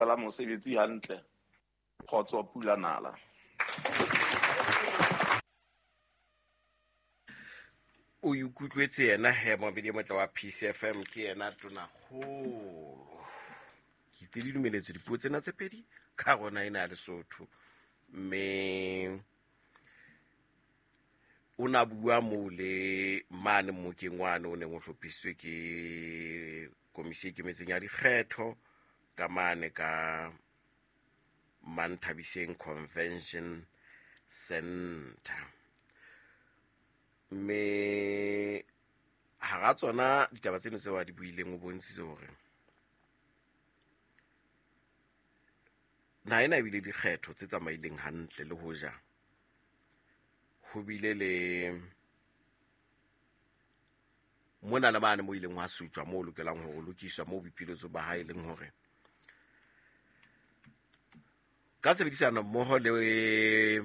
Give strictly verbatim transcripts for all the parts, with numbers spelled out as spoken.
la mosebetsi hantle Kgotso Pula Nala. O ikutlwetse yena he mabedi motla wa P C F M ke yena tona ho ke tedi dumeletso dipuo tsena tse pedi ka gona ina le Lesotho me una bua mo le mane mo ke ngwana o ne go hlophisitswe ke komisi ke metseng ya dikgetho ka mane ka Manthabiseng Convention Center me ha ga tsona ditaba tseno tse wa di buileng o bontshitse hore na ena bile dikgetho tse tsamaileng hantle le hoja ho bile le mona le bana mo ileng wa sutswa mo lokelang ho lokiswa mo bipilotso ba ha ileng hore ka sebedisana mmoho le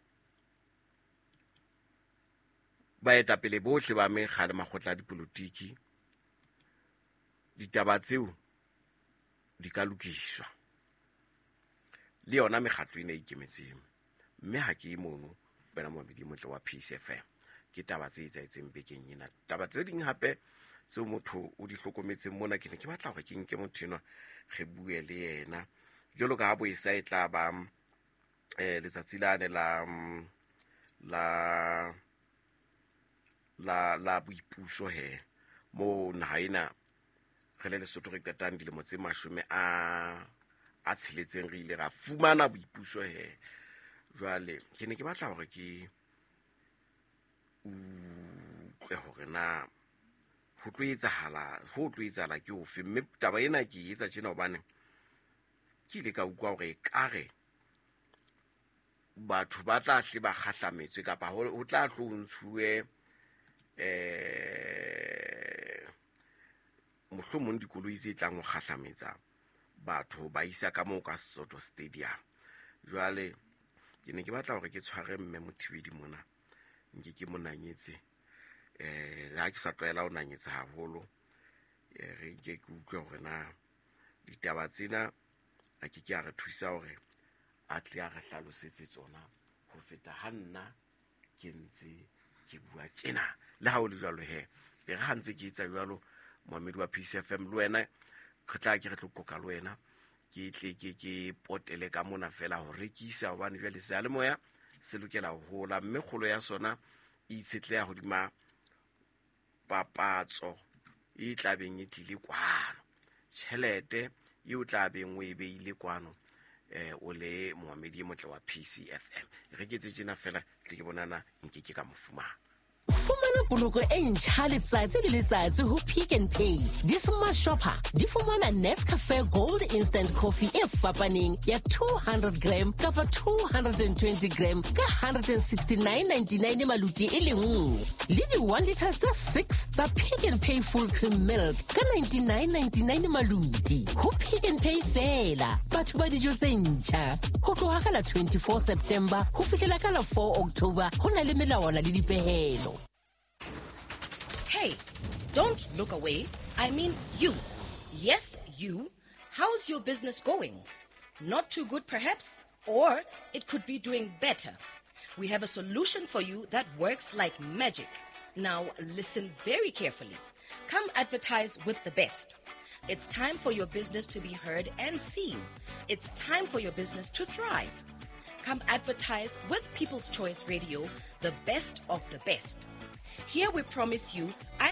baeta pele bohle ba mekga le makgotla a dipolotiki ditaba tseo di ka lokiswa le yona mekgatlo ena ikemetseng mme ha ke mono bana mo mabedi motle wa P C F M ke taba tse etsaetseng bekeng ena taba tse ding hape tseo motho o di hlokometseng mona ke ne ke batla hore ke nke motho eno re bue le yena jolo ka bo isa e tla ba eh letsatsi la ne la la la la boipuso he mo nahaina re le Lesotho re qetang dilemo tse mashome a a tshiletseng re ile ra fumana boipuso he jwale ke ne ke batla hore ke utlwe hore na ho tlo etsahala ho tlo etsahala ke ofe mme taba ena ke etsa tjena hobane ke ile ka utlwa hore kare batho ba tla hle ba kgahlametswe kapa ho tla hlo ntshuwe eh mohlomong dikoloi tse tlang ho kgahlametsa batho ba isa ka mo ka Soto Stadium jwale ke ne ke batla hore ke tshware mme Mothibedi mona nke ke monanyetse eh ha ke sa tlwaela o nanyetsa haholo eh re ke ke utlwa hore na ditaba tsena a ke ke a re thusa hore a tle a re hlalosetse tsona ho feta hanna ke ntse ke bua tjena le ha o le jalo he e re ha ntse ke etsa jalo moemedi wa P C F M le wena re tla ke re tlo koka le wena ke tle ke ke potele ka mona fela ho rekisa hobane jwale se le moya se lokela ho hola mme kgolo ya sona e itshetleha hodima papatso e tlabeng e tlile kwano tšhelete e o tlabeng o e beile kwano eh o le moemedi motle wa P C F M re ke tsena fela ke bonana nke ke ka mofumana Fumana poloko e ntjha letsatsi le letsatsi ho Pick n Pay. Di smart shopper di fumana Nescafe Gold Instant Coffee e fapaneng ya two hundred gram kapa two hundred twenty gram ka one hundred sixty-nine ninety-nine maluti e le nngwe. Le di one litre tsa six tsa Pick n Pay full cream milk ka ninety-nine ninety-nine maluti. Ho Pick n Pay fela. Batho ba dijo tse ntjha. Ho tloha ka la twenty-four September ho fihlela ka la four October ho na le melawana le dipehelo. Hey, don't look away. I mean you. Yes, you. How's your business going? Not too good, perhaps? Or it could be doing better. We have a solution for you that works like magic. Now, listen very carefully. Come advertise with the best. It's time for your business to be heard and seen. It's time for your business to thrive. Come advertise with People's Choice Radio, the best of the best. Here we promise you... I-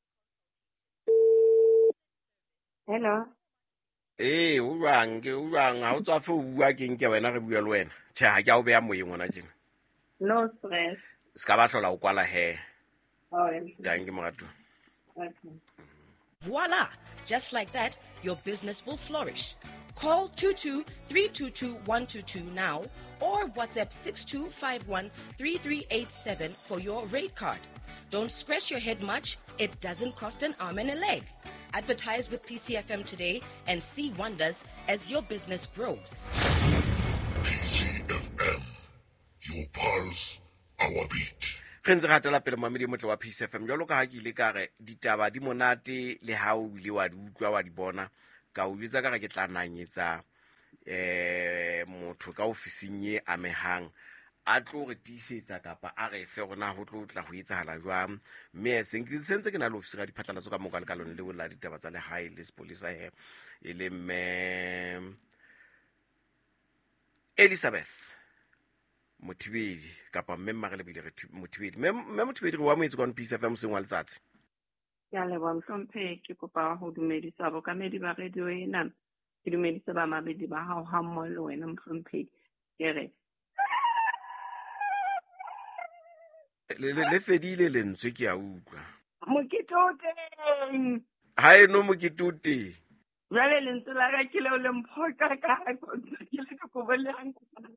Hello. Eh, o rang ke o rang ha o tswa fe o bua ke nke wena re bua le wena tjha ha ke a o beya moyeng ona tjena No stress. ska ba hlola o kwala he Oh, ka nke morato okay. Voila! Just like that, your business will flourish. Call two two three two two one two two now or WhatsApp six two five one three three eight seven for your rate card. Don't scratch your head much. It doesn't cost an arm and a leg. Advertise with P C F M today and see wonders as your business grows. P C F M, your pulse, our beat. re ntse re hatela pele mamedi motle wa P C F M jalo ka ha ke ile ka re ditaba di monate le ha o ile wa di utlwa wa di bona ka o bitsa ka re ke tla nanyetsa eh motho ka ofising e amehang a tlo re tisetsa kapa a re fe gona ho tlo tla go etsahala jwang mme se sentse ke na le ofisi ga diphatlalatso ka moka le ka lone le bolla ditaba tsa le hae le sepolisa he e le mme Elizabeth Mothibedi kapa mme Mmagale bile re Mothibedi mme Mothibedi re wa moetse kwa Peace F M sengwa letsatsi ya le wa mhlomphe ke kopa ho dumedisa bokamedi ba radio ena ke dumedisa ba mabedi ba hao ha mmoho le wena mhlomphe ke re le le fedile lentswe ke a utlwa mokitote ha e no mokitote jale lentswe la ka ke le le mphoka ka ke le go bolelang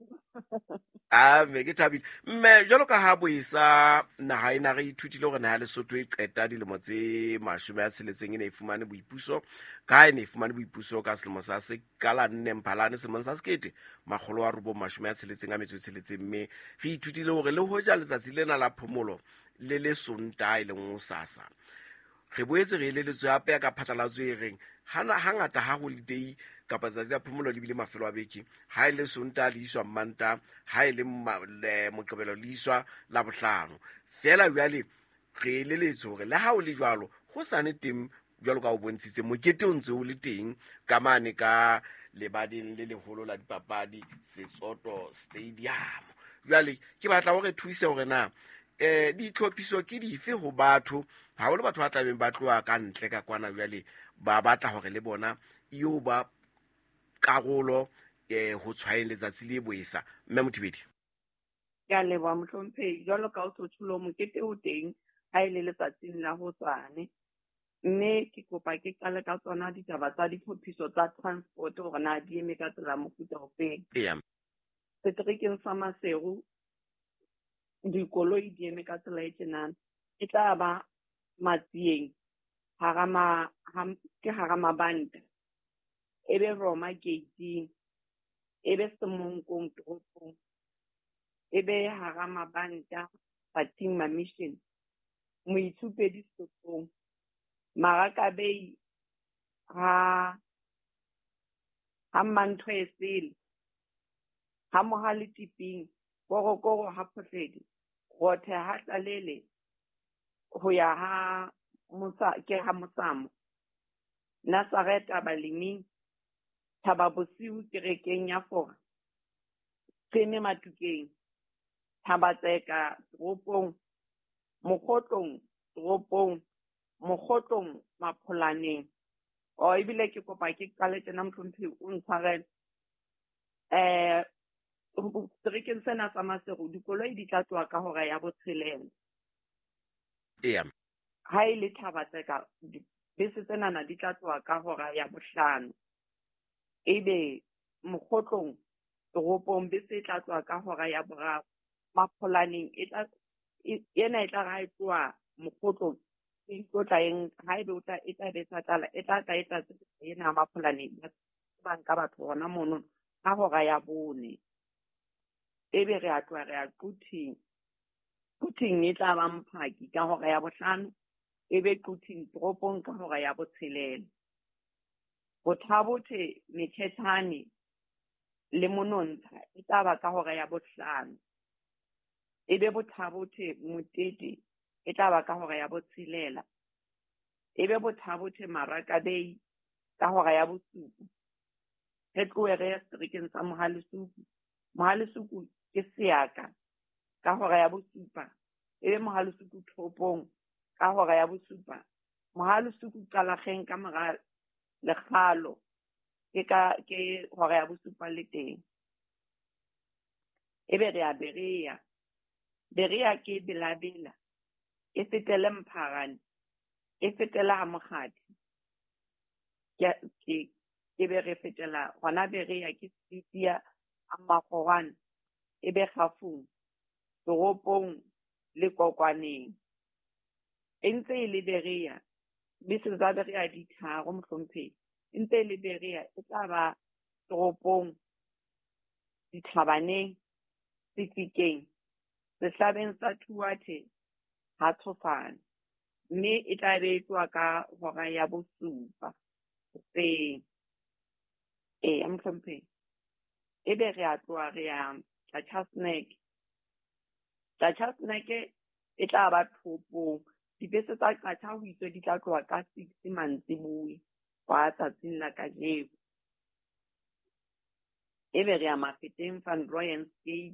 a me ke thabile mme jalo ka ha boisa naha ena re ithutile gore na ya Lesotho e qeta dilemo tse mashome a tsheletseng ene e fumane boipuso ka ene e fumane boipuso ka selemo sa se kala nne Mphalane selemong sa sekete makgolo a robo mashome a tsheletseng a metso e tsheletseng mme re ithutile gore le hoja letsatsi lena la phomolo le le Sontaha le ngosasa re boetse re le letswe hape ka phatlalatso e reng hana hangata ha holiday kapa tsatsi la phomolo le bile mafelo a beke ha ile Sontaha le iswa Manta ha ile Moqebelo le iswa la Bohlano fela jwale re le letso gore le ha o le jwalo go sane teng jwalo ka o bontshitse mokete o ntse o le teng ka mane ka lebading le leholo la dipapadi Setsoto Stadium jwale ke batla go re thuise gore na eh di tlhophiso ke dife ho batho ha o le batho ba tlabeng ba tloa ka ntle ka kwana jwale ba batla gore le bona io ba karolo eh ho tshwaeng letsatsi le boisa mme Mothibedi ya le wa mhlomphe jalo ka o tsothulo mokete o teng ha ile letsatsing la ho tsane mme ke kopa ke qale ka tsona ditaba tsa diphophiso tsa transport gore na di eme ka tsela mofuta o feng yeah seterekeng sa Maseru dikoloi di eme ka tsela e tjenana e tla ba Matsieng harama ke harama banda ebe Roma Gate ebe Semonkong toropong ebe harama banda Fatima Mission Moithupedi Sotong Maraka Bay ha ha Mantwesele ha Mohale Tiping Borokoro ha Phohledi Rothe ha Tlalele ho ya ha Musa ke ha Musamo Nasareta Balimi Thaba Bosiu kerekeng ya Fora Tsene Matukeng Thaba Tseka toropong Mokotlong toropong Mokotlong Mapholaneng o ebile ke kopa ke qale tena mhlomphi o ntshwarele eh seterekeng sena sa Maseru dikoloi di tla tswa ka hora ya botshelela yeah ha ile Thaba Tseka bese tsena na di tla tswa ka hora ya bohlano ebe Mokotlong toropong bese tla tswa ka hora ya boraro Mapholaneng e tla ena e tla ga tswa Mokotlong e tlo tla eng ha ebe o tla e tla betsa tala e tla tla e tla ena Mapholaneng ba nka batho hona mono ka hora ya bone ebe re a tloa re a Quthing Quthing e tla ba Mphaki ka hora ya bohlano ebe Quthing toropong ka hora ya botshelela Bothabothe Methethane le Monontsha e tla ba ka hora ya bohlano ebe Bothabothe Motete e tla ba ka hora ya botshelela ebe Bothabothe Maraka Bay ka hora ya bosupa re tloe re seterekeng sa Mohalesuku Mohalesuku ke Seaka ka hora ya bosupa ebe Mohalesuku toropong ka hora ya bosupa Mohalesuku Qalageng ka mora Lekgalo ke ka ke hora ya bosupa le teng ebe re a Berea Berea ke Belabela e fetele Mpharane e fetela ha Mokgadi ke ke ke be re fetela hona Berea ke Sitia Amakgorwana ebe Khafung toropong le Kokwaneng entse e le Berea bese tsa Berea di tharo mhlomphe entse e le Berea e tla ba toropong Dithabaneng Sefikeng Sehlabeng sa Thuwathe ha Tshofane mme e tla be tswa ka hora ya bosupa teng e mhlomphe ebe re a tloa re ya Tjhatjha Snack. Tjhatjha Snack e tla ba thopong. Dibese tsa Tjhatjha ho iswe di tla tloa ka six mantsiboya wa tsatsing la kajeno. Ebe re ya Mafeteng Van Rooyen's Gate.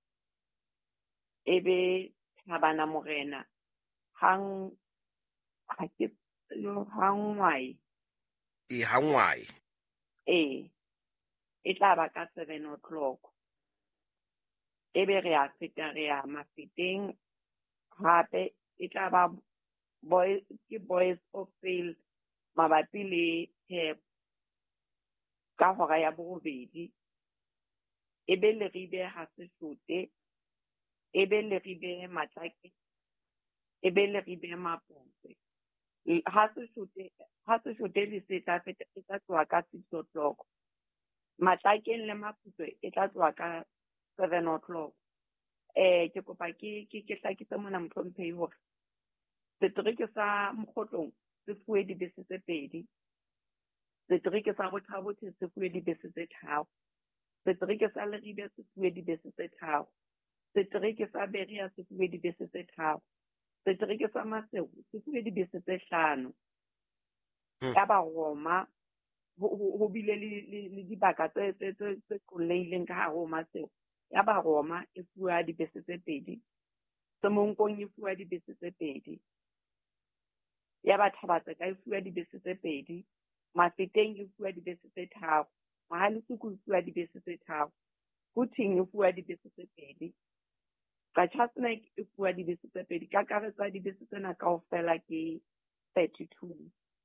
Ebe Thabana Morena hang ha ke yo hangwai e hangwai e e tla ba ka seven o'clock. Ebe re a feta re ya Mafeteng hape e tla ba boys ke boys of sale mabapi le Pep ka hora ya borobedi. Ebe le ribe ha se shote, ebe le ribe Matlake, ebe le ribe Mapotse. Ha se shote ha se shote le se tla feta e tla tloa ka six o'clock. Matlakeng le Mapotse e tla tloa ka seven o'clock. Eh ke kopa ke ke ke hlakise mona Mthomphei hore setereke sa Mokgotlong se fuwe dibese tse pedi. Setereke sa Bothabothe se fuwe dibese tse tharo. Setereke sa Leribe se fuwe dibese tse tharo. Setereke sa Beria se fuwe dibese tse tharo. Setereke sa Maseu se fuwe dibese tse hlano. Ya ba Roma ho bile le dibaka tse tse tse qollehileng ka hare ho Maseu. Ya ba Roma e fuwa dibese tse pedi. Semonkong e fuwa dibese tse pedi. Ya ba Thabatse ka e fuwa dibese tse pedi. Mafeteng e fuwa dibese tse tharo. Mahalitsuku e fuwa dibese tse tharo. Kuting e fuwa dibese tse pedi. Tjhatjha Snack e fuwa dibese tse pedi. Ka karetsa dibese tsena kaofela ke thirty-two.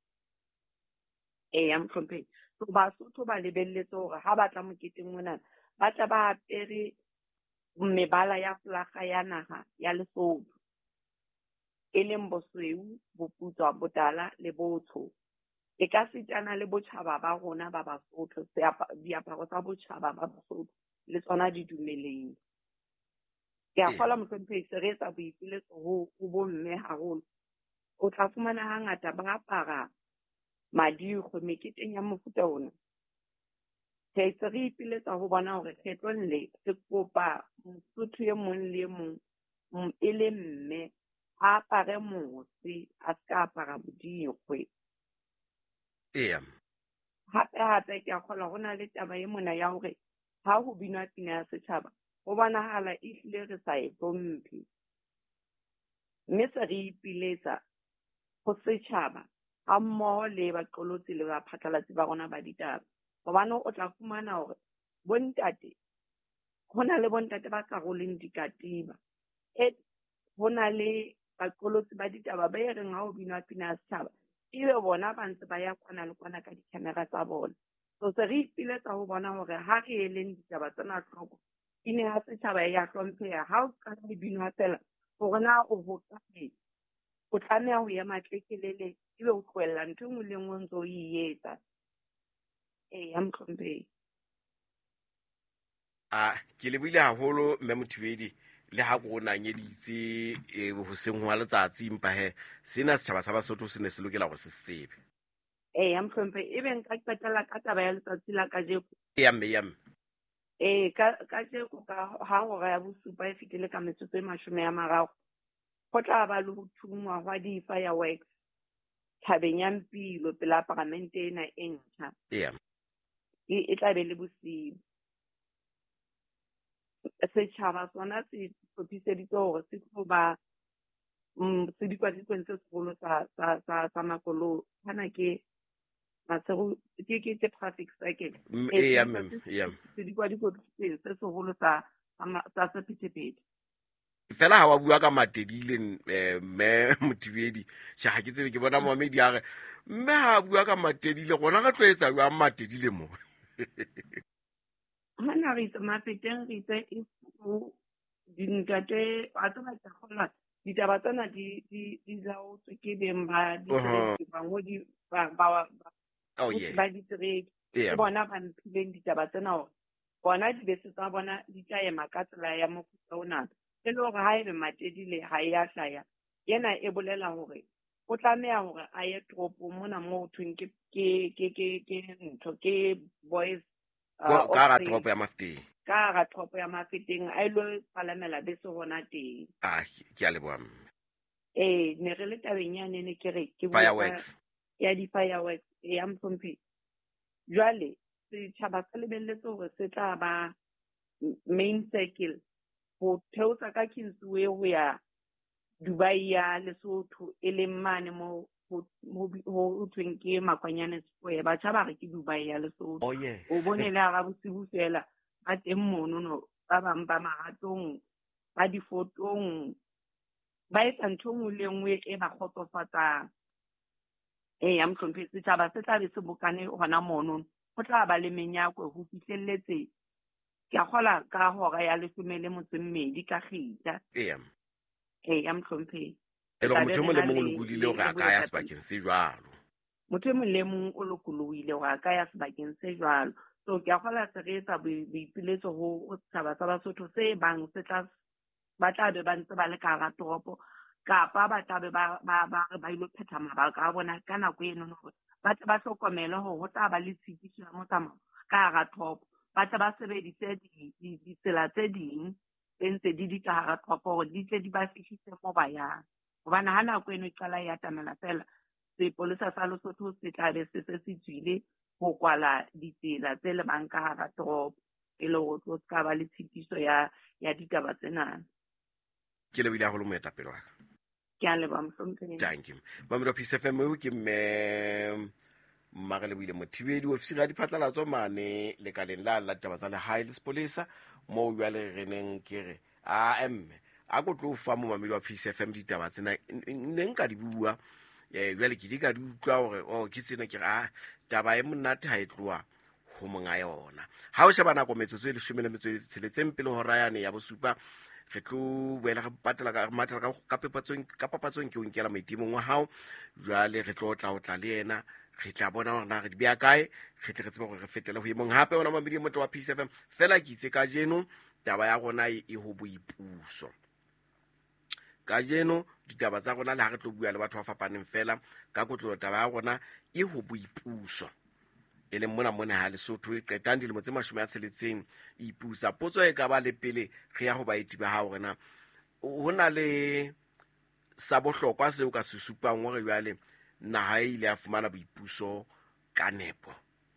E ya Mthomphei. So Basotho ba lebelletse hore ha ba tla moketeng mona ba tla ba apere mebala ya flaga ya naha ya Lesotho. E leng bosweu, boputswa, botala le botsho. E ka sitana le botjhaba ba rona ba Basotho, diaparo tsa botjhaba ba Basotho le tsona di dumeleng. Ke a kgola Mthomphei se re etsa boipiletso ho bomme haholo. O tla fumana hangata ba apara madikgwe meketeng ya mofuta ona. Se re ipiletsa ho bona hore kgetlong le se kopa Mosotho e mong le mong e le mme a apare mose a ska apara bodikgwe. Eya. Hape hape ke a kgola hona le taba e mona ya hore ha ho binwa pina ya setjhaba ho bonahala e hlile re sa e hlomphe. Mme se re ipiletsa ho setjhaba ha mmoho le baqolotsi le baphatlalatsi ba rona ba ditaba. Hobane o tla fumana hore bontate hona le bontate ba karoleng dikatiba. E hona le baqolotsi ba ditaba ba reng ha ho binwa pina ya setjhaba ebe bona ba ntse ba ya kwana le kwana ka di-camera tsa bona. So se re ipiletsa ho bona hore ha re eleng ditaba tsena hloko ine ha setjhaba ya hlompheha. Ha o ka le binwa fela hore na o hokae o tlameha ho ya matlekelele ebe o tlohella ntho e nngwe le nngwe ntse o e etsa. E ya Mthomphei. Ah, ke le buile haholo mme Mothibedi le ha go na nyeditse e ho seng hwa letsatsi empa he sena setjhaba sa Basotho se ne se lokela go se sebe. E ya Mthomphei e beng ka qetela ka taba ya letsatsi la kajeko. E ya mme ya mme. E ka ka jeko ka ha hora ya bosupa e fitile ka metsotso e mashome ya mararo. Go tla ba le ho thungwa hwa di-fireworks thabeng ya Mpilo pela parlamente ena e ntjha. Eya. E tla be le bosiu. Setjhaba sona se hlophiseditse hore se tlo ba se dikwadikweni tse segolo sa makoloi. Hana ke Masego ke ke ke traffic circle. Eya mme ya. Se dikwadikweni se segolo sa sa sephethephethe. Fela ha wa bua ka Matedile mme Mothibedi sha ha ke tsebe ke bona Mohamedi a re mme ha bua ka Matedile gona ga tloetsa bua Matedile mo. Hana re itse Mafeteng re itse e fu dintate a tsaba tsa kgola ditaba tsena di di di laotswe ke beng ba di bangwe di ba ba oh yeah ba di tsere ke bona ba mpileng ditaba tsena hore bona dibese tsa bona di tla ema ka tsela ya mofuta ona. E le hore ha ebe Matedile ha ya hlaya yena e bolela hore o tlameha hore a ye toropong mona mo thweng ke ke ke ke ntho ke boys uh, ka ga Oxley, tropo ya Mafeteng. ka ga tropo ya Mafeteng a ilo palamela bese gona teng. Ah, ke a leboa mme. Eh, ne re le tabeng yane ne ke re ke bua ka- Fireworks. ya di-fireworks ya Mhlomphehi. Jwale setjhaba se lebelletse hore se tla ba main circle ho theosa ka Kingsway ho ya Dubai ya Lesotho e leng mane mo ho ho thweng ke Makwanyane Square. Batjha ba re ke Dubai ya Lesotho. Oh yes. O bone le ga bosibu fela ba teng mono no ba bang ba maratong ba difotong ba etsa ntho nngwe le nngwe e ba kgotsofatsang. Eh ya Mhlomphehi setjhaba se tla be se bokane hona mono ho tla ba le menyako ho fihlelletse ke a kgola ka hora ya lesome le motse mmedi ka kgita. Ee. Eh ya Mhlomphehi E le motho mo le mongwe le golile hore a ka ya sebakeng se jwalo. motho mo le mong o lokoloile hore a ka ya sebakeng se jwalo. So ke a kgola se re etsa boipiletso ho setjhaba sa Basotho se bang se tla ba tla be ba ntse ba le ka hara toropo kapa ba tla be ba ba ba ba ilo phetha mabaka a bona ka nako eno hore ba tla ba hlokomela hore ho tla ba le tshitiso ya motsamao ka hara toropo. Ba tla ba sebedise ditsela tse ding tse ntse di di ka hara toropo hore di tle di ba fihlise mo ba yang. Hobane ha nako eno e qala ya tamela fela sepolesa sa Lesotho se tla be se se se tswile ho kwala ditsela tse le bang ka hara toropo e le hore tlo ska ba le tshitiso ya ya ditaba tsena. Ke le bila go le moetapele wa ka. Ke a leba Mhlomphehi. Thank you. Mamelo Peace F M o ke mme mma le buile mothibedi o fisa di phatlalatso mane le ka leng la la taba tsa le high le spolesa mo bua le reneng ke re a emme a go tlo fa mo mamelo wa Peace F M di taba tsena neng ka di bua eh bjale ke di ka di utlwa hore o ke tsena ke a taba e monate ha e tloa ho monga yona ha o sheba nako metsotso e leshome le metso e tsheletseng pele ho rayane ya bosupa re tlo boela re patela ka matla ka ka pepatsong ka papatsong ke o nkela maitimong wa hao jwale re tlo tla o tla le yena re tla bona hore na re di bea kae re tle re tsebe gore re fetele ho imong hape ona mabedi motho wa Peace F M fela ke itse ka jeno taba ya rona e ho boipuso ka jeno ditaba tsa rona le ha re tlo bua le batho ba fapaneng fela ka kotlolo taba ya rona e ho boipuso e leng mona mona ha Lesotho e qetang dilemo tse mashome a tsheletseng ipusa potso e ka ba le pele re ya ho baeti ba ha rena ho na le sa bohlokwa seo ka se supang hore jwale naha e ile ya fumana boipuso ka nepo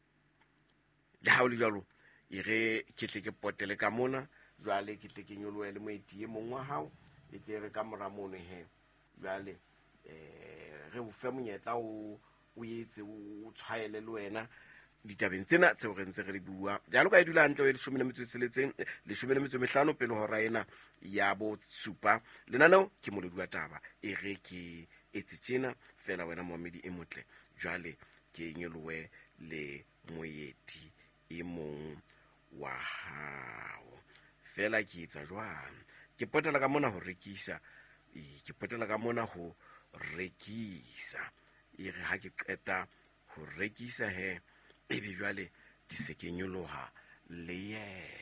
le ha o le jalo e re ke tle ke potele ka mona jwale ke tle ke nyoloe le moeti e mong wa hao e tle re ka mora mono he jwale eh re o fe monyetla o o yetse o tshwaele le wena ditabeng tsena tseo re ntse re di bua jalo ka e dula hantle e leshome le metso e tsheletseng leshome le metso e mehlano pele hora ena ya bo supa lenaneo ke molodi wa taba e re ke etse tjena fela wena moemedi e motle jwale ke nyoloe le moeti e mong wa hao fela ke etsa jwang ke potela ka mona ho rekisa ke potela ka mona ho rekisa e re ha ke qeta ho rekisa he e be jwale ke se ke nyoloha le yena.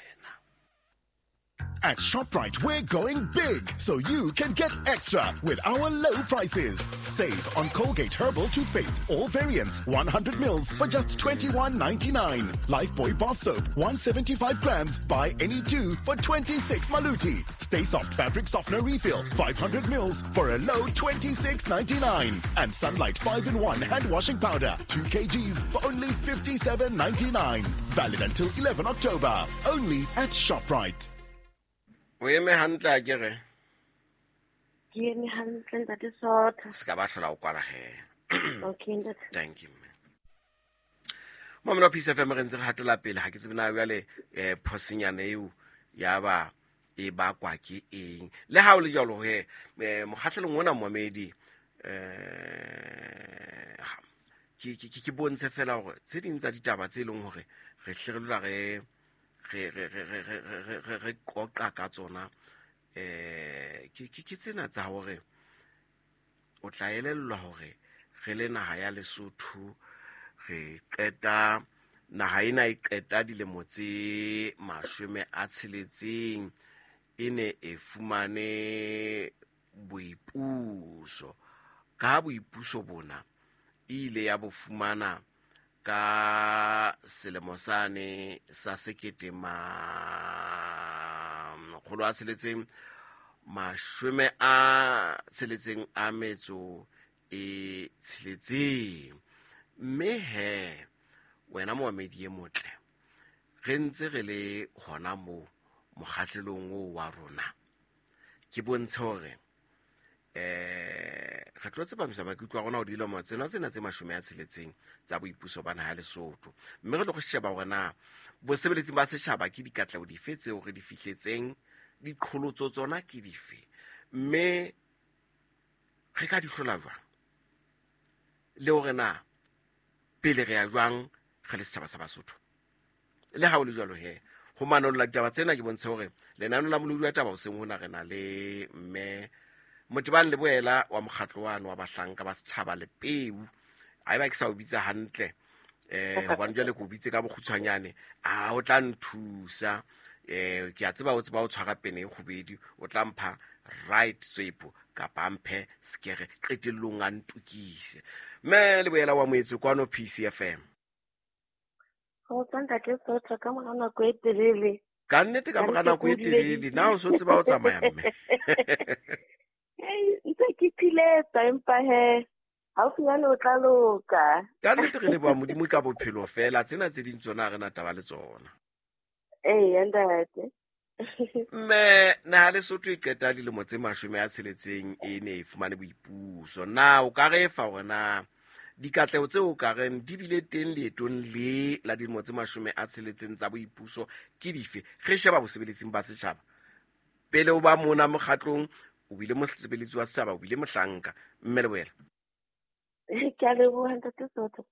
At ShopRite, we're going big, so you can get extra with our low prices. Save on Colgate Herbal Toothpaste, all variants, one hundred mils for just twenty-one ninety-nine. Lifebuoy Bath Soap, one hundred seventy-five grams, buy any two for twenty-six Maluti. Stay Soft Fabric Softener Refill, five hundred mils for a low twenty-six ninety-nine. And Sunlight five in one Hand Washing Powder, two kilograms for only fifty-seven ninety-nine. Valid until eleventh October, only at ShopRite. O eme hantle a ke re ke eme hantle ntate Sotho. ska ba hlola o kwala he. Okay ntate. Thank you. Mamelo Peace F M re ntse re hatela pele ha ke tsebe na jwale eh phosinyane eo ya ba e ba kwa ke eng le ha o le jalo he mokgatlelong ona moemedi eh ke ke ke bontshe fela hore tse ding tsa ditaba tse leng hore re hlerelela re re re re re re qoqa ka tsona eh ke ke tsena tsa hore o tla elellwa hore re le naha ya Lesotho re qeta naha ena e qeta dilemo tse mashome a tsheletseng ene e fumane boipuso ka boipuso bona ile ya bo fumana ka selemo sane sa sekete ma kgolo a tsheletseng mashome a tsheletseng a metso e tsheletseng. Mme he wena moemedi e motle, re ntse re le hona mo mokgahlelong o wa rona, ke bontshe hore eh re tlo tsepamisa maikutlo a rona ho dilemo tsena tsena tse mashome a tsheletseng tsa boipuso ba naha ya Lesotho. Mme re tlo go sheba hore na bosebeletsi ba setjhaba ke dikatleho dife tseo re di fihletseng, diqholotso tsona ke dife, mme re ka di hlola jwang, le hore na pele re ya jwang re le setjhaba sa Basotho. Le ha o le jwalo he, ho manolla ditaba tsena ke bontshe hore lenaneo la molodi wa taba o seng hona re na le mme Motibane le boela wa mokgatlo wane wa bahlanka ba setjhaba le peu. A eba ke sa o bitsa hantle eh hobane jwale ko bitse ka bokgutshwanyane a o tla nthusa eh ke a tseba o tseba o tshwara pene e khubedi o tla mpha right swipe ka pamphe skere qetellong a ntukise. Me le boela wa moetso kwano P C F M. Go tsanta ke sotho ka mona go etelele. Ka nnete ka mona go etelele na o so tseba o tsamaya mme. Hey, ntse ke philetsa empa he ha o finyane o tla loka. Ka nnete re le ba modimo ka bophelo fela tsena tse ding tsona re na taba le tsona. Eh yandate. Me na Lesotho e qeta dilemo tse mashome a tsheletseng e ne e fumane boipuso. Na o ka re fa wena dikatleho tse o ka reng di bile teng leetong le la dilemo tse mashome a tsheletseng tsa boipuso ke dife? Re sheba bosebeletsing ba setjhaba pele o ba mona mokgatlong o bile mosebeletsi wa setjhaba, o bile mohlanka. Mme le boela Ke a leboha ntate Sotho.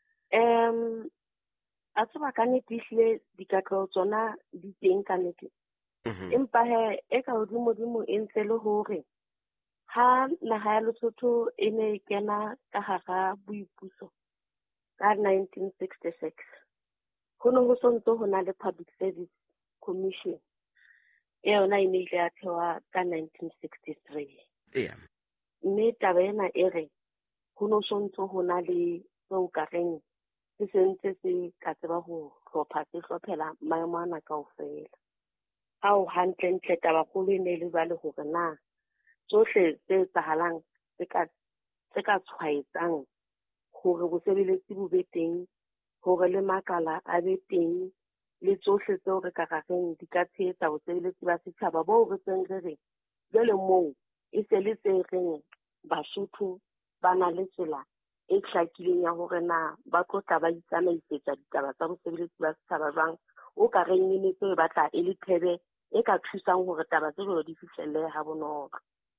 Em a tseba ka nnete ehlile dikatleho tsona di teng ka nnete. Empa he e ka hodimo-dimo e ntse le hore ha naha ya Lesotho e ne e kena ka hara boipuso ka nineteen sixty-six, ho ne ho sontso ho na le Public Service Commission e yona e ne ile ya thewa ka nineteen sixty-three. Yeah. Mme taba ena e re ho no sontso ho na le seo ka reng se sentse se ka tseba ho hlopha se hlophela maemo ana kaofela. Ha o hantle ntle taba kgolo e ne le jwale hore na tsohle tse etsahalang tse ka tse ka tshwaetsang hore bosebeletsi bo be teng, hore le makala a be teng, le tsohle tseo re ka rareng di ka tshehetsa bosebeletsi ba setjhaba bo re tseng re re jwale moo e se le tse reng Basotho ba na le tsela e hlakileng ya hore na ba tlo tla ba itsamaisetsa ditaba tsa bosebeletsi ba setjhaba jwang. O ka reng e tse batla e le thebe e ka thusang hore taba tse di fihlelle ha bonolo.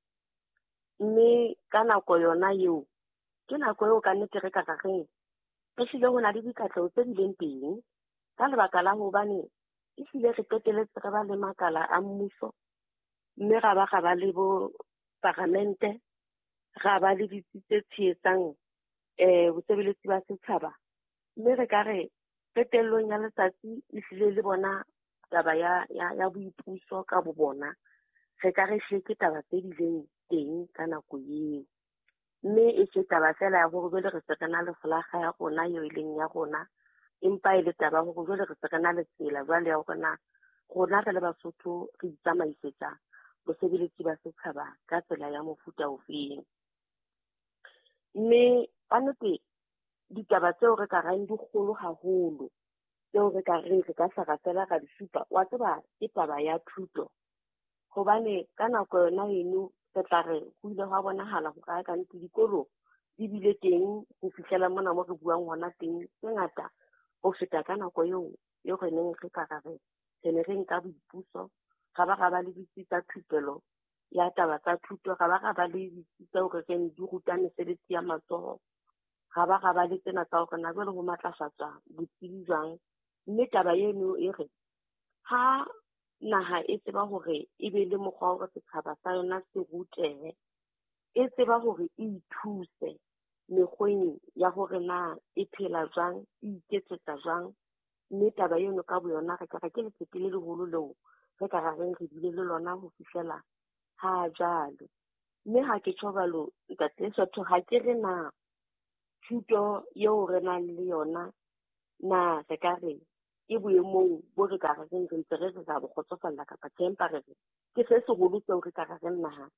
Mme ka nako yona eo ke nako eo ka nnete re ka rareng e hlile ho na le dikatleho tse dileng teng ka lebaka la hobane e hlile re qeteletse re ba le makala a mmuso, mme ra ba ga ba le bo parlamente, ra ba le ditsi tse tshehetsang eh bosebeletsi ba setjhaba. Mme re ka re qetellong ya letsatsi e hlile le bona taba ya ya ya boipuso ka bo bona re ka re hleke taba tse dileng teng ka nako eo. Mme e se taba fela ya hore jwale re se re na le flaga ya rona eo e leng ya rona, empa e le taba hore jwale re se re na le tsela jwale ya hore na rona re le Basotho re itsamaisetsa bosebeletsi ba setjhaba ka tsela ya mofuta ofeng. Mme kannete ditaba tseo re ka rang di kgolo haholo tseo re ka reng re ka hlaga fela ka di supa wa tseba ke taba ya thuto. Hobane ka nako yona eno re tla re ho ile ha bonahala ho ka ntse dikolo di bile teng ho fihlela mona mo re buang hona teng tse ngata ho feta ka nako eo e re neng re ka ra re re ne re nka boipuso ga ba ga ba le ditsi tsa thupelo ya taba tsa thuto, ga ba ga ba le ditsi tseo re reng di ruta mesebetsi ya matsoho, ga ba ga ba le tsena tsa hore na jwale ho matlafatswa botsebi jwang. Mme taba eno e re ha naha e tseba hore e be le mokgwa hore setjhaba sa yona se rutehe, e tseba hore e ithuse mekgweng ya hore na e phela jwang, e iketsetsa jwang. Mme taba eno ka bo yona re ka ra ke letsete le leholo leo re ka rareng re bile le lona ho fihlela ha jalo. Mme ha ke tjho jalo ntate Sotho, ha ke re na thuto eo re nang le yona na se ka re e boemong bo re ka reng re ntse re re ra bo kgotsofalla kapa temporary ke se segolo tseo re ka reng naha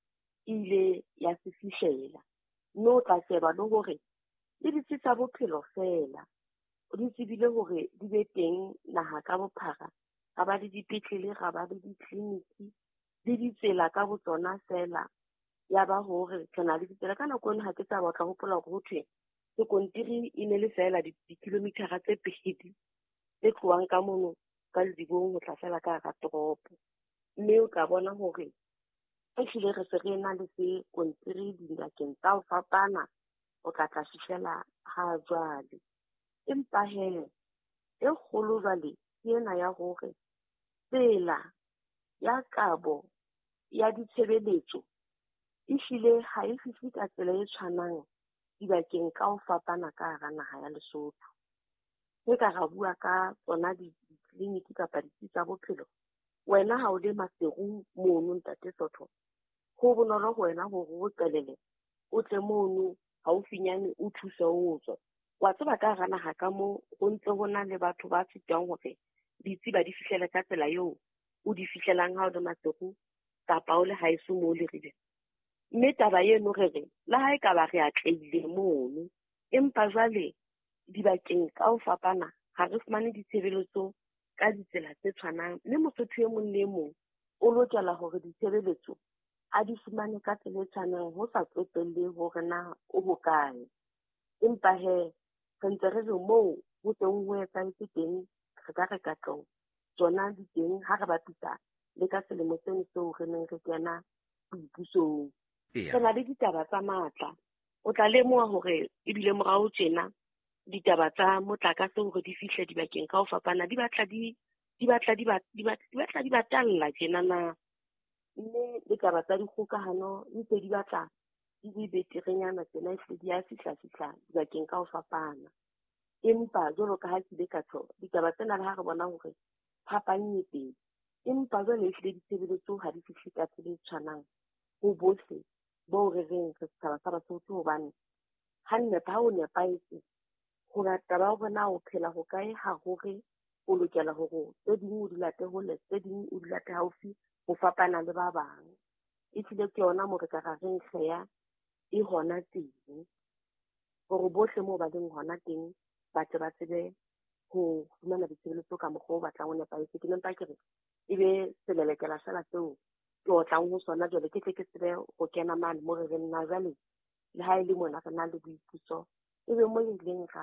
ile ya se fihlela no tla sheba le hore le ditsi tsa bophelo fela di tsebile hore di be teng naha ka bophara ga ba le dipetlele ga ba le ditleliniki le ditsela ka botsona fela ya ba hore tsena le ditsela ka nako ena ha ke tsa batla hopola hore ho thwe sekontiri e ne le fela dikilomitara tse pedi le tloang ka mono ka Ledibong ho tla fela ka hara toropo mme o tla bona hore e hlile re se re na le sekontiri dibakeng tsa ho fapana o tla tla fihlela ha jwale empa hee e kgolo jwale ke ena ya hore tsela ya kabo ya ditshebeletso e hlile ha e fihle ka tsela e tshwanang dibakeng ka ho fapana ka hara naha ya Lesotho. Ke ka ra bua ka tsona ditleliniki kapa ditsi tsa bophelo wena ha o le Maseru mono ntate Sotho ho bonolo ho wena hore o qelele o tle mono haufinyane o thuse o tswa wa tseba ka hara naha ka mo ho ntse ho na le batho ba fitang hore ditsi ba di fihlela ka tsela eo o di fihlelang ha o le Maseru kapa o le haeso mo le rile mme taba eno re re la ha e ka ba re atleile mono empa jwale dibakeng ka ho fapana ha re fumane ditshebeletso ka ditsela tse tshwanang mme Mosotho e mong le mong o lokela hore ditshebeletso a di fumane ka tsela e tshwanang ho sa tsotelle hore na o bokae empa he re ntse re re moo ho teng ho etsahetse teng re ka re katlong tsona di teng ha re bapisa le ka selemo seno seo re neng re kena boipusong re na le ditaba tsa matla o tla lemoha hore ebile morao tjena ditaba tsa motlakase hore di fihle dibakeng ka ho fapana di batla di di batla di batla di batalla tjena na mme le taba tsa dikgokahano di tse di batla di be beterenyana tsena e di a fihla fihla dibakeng ka ho fapana empa jwalo ka ha ke le ka tsho ditaba tsena le ha re bona hore phapanye teng empa jwale e hlile ditshebeletso ha di fihle ka tsela e tshwanang ho bohle bo re reng re tshaba sa Basotho hobane ha nepa ha o nepaetse ho lata ba bona o phela ho kae ha hore o lokela hore tse ding o di late hole tse ding o di late haufi ho fapana le ba bang e tlile ke yona mo re ka ra reng kgeya e hona teng hore bohle mo ba leng hona teng ba tle ba tsebe ho fumana ditshebeletso ka mokgwa o batlang ho nepaetse ke nempa ke re ebe selelekela fela seo ke o tlang ho sona jwale ke tle ke tsebe go kena mane mo re reng na jwale le ha e le mona re na le boipuso ebe mo e leng ga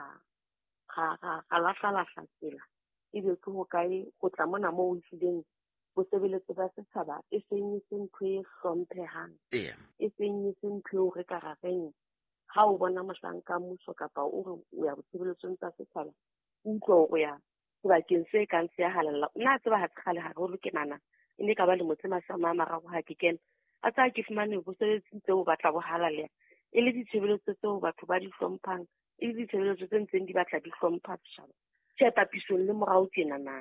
ga ga lahla tsela ebe ke ho kae go tla mona mo o itlileng bo sebeletso ba setšhaba e seng e seng ntho e hlomphehang e seng e seng ntho re ka rareng ha o bona mohlanka mmuso kapa o re o ya botshebeletsong tsa setšhaba o utlwa go ya sebakeng se kang se ya halalla nna tseba ha tshale ha re ke nana e ne ka ba le motse masama a marago ha ke kena a tsa ke fumane bo sebetsi tseo ba tla bo halalla e le ditshebeletso tseo batho ba di hlomphang e le ditshebeletso tse ntseng di batla di hlompha setjhaba tse papisong le morao tjena na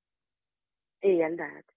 e ya ndata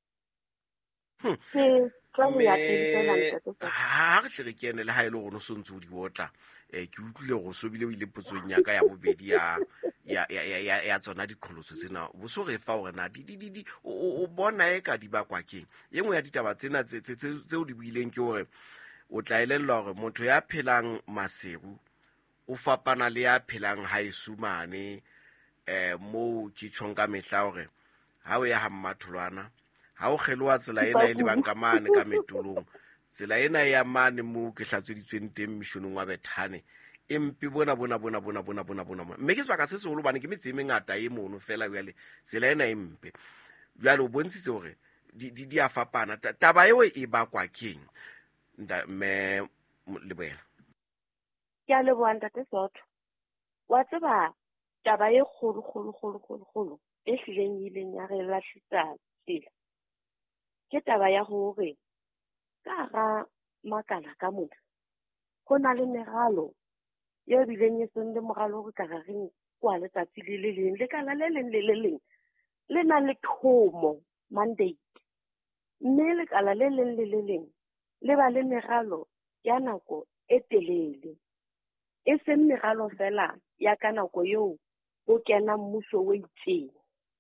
se tla ya tshela ntate ha re tle re kene le ha ile go no sontse o di botla eh ke utlwile go sobile o ile potsong ya ka ya bobedi ya ya ya ya ya tsona diqholotso tsena bo so re fa hore na di di di o bona e ka di bakwa keng ye nngwe ya ditaba tsena tse tseo di buileng ke hore o tla elellwa hore motho ya phelang Maseru o fapana le ya phelang Haesumane eh mo ke tshonka mehla hore ha o ya ha mmatholwana ha o kgelwa tsela ena e le banka mane ka metulong tsela ena ya mane mo ke hlatsweditsweng teng mishonong wa Bethane empe bona bona bona bona bona bona bona mme ke sebaka se se holo bane ke metse e mengata e mono fela jwale tsela ena e mpe jwale o bontshitse hore di di di a fapana taba eo e bakwa keng nda me le bona ke a le bua ntate Sotho wa tseba taba e kgolo kgolo kgolo kgolo kgolo e hlileng ileng ya re lahlisa tsela ke taba ya hore ka ga makala ka mona go na le meralo ye bileng e seng le moralo go ka reng kwa letsatsi le le leng le kala le leng le le leng le na le thomo mandate mme le kala le leng le le leng le ba le meralo ya nako e telele e seng meralo fela ya ka nako eo ho kena mmuso o itseng.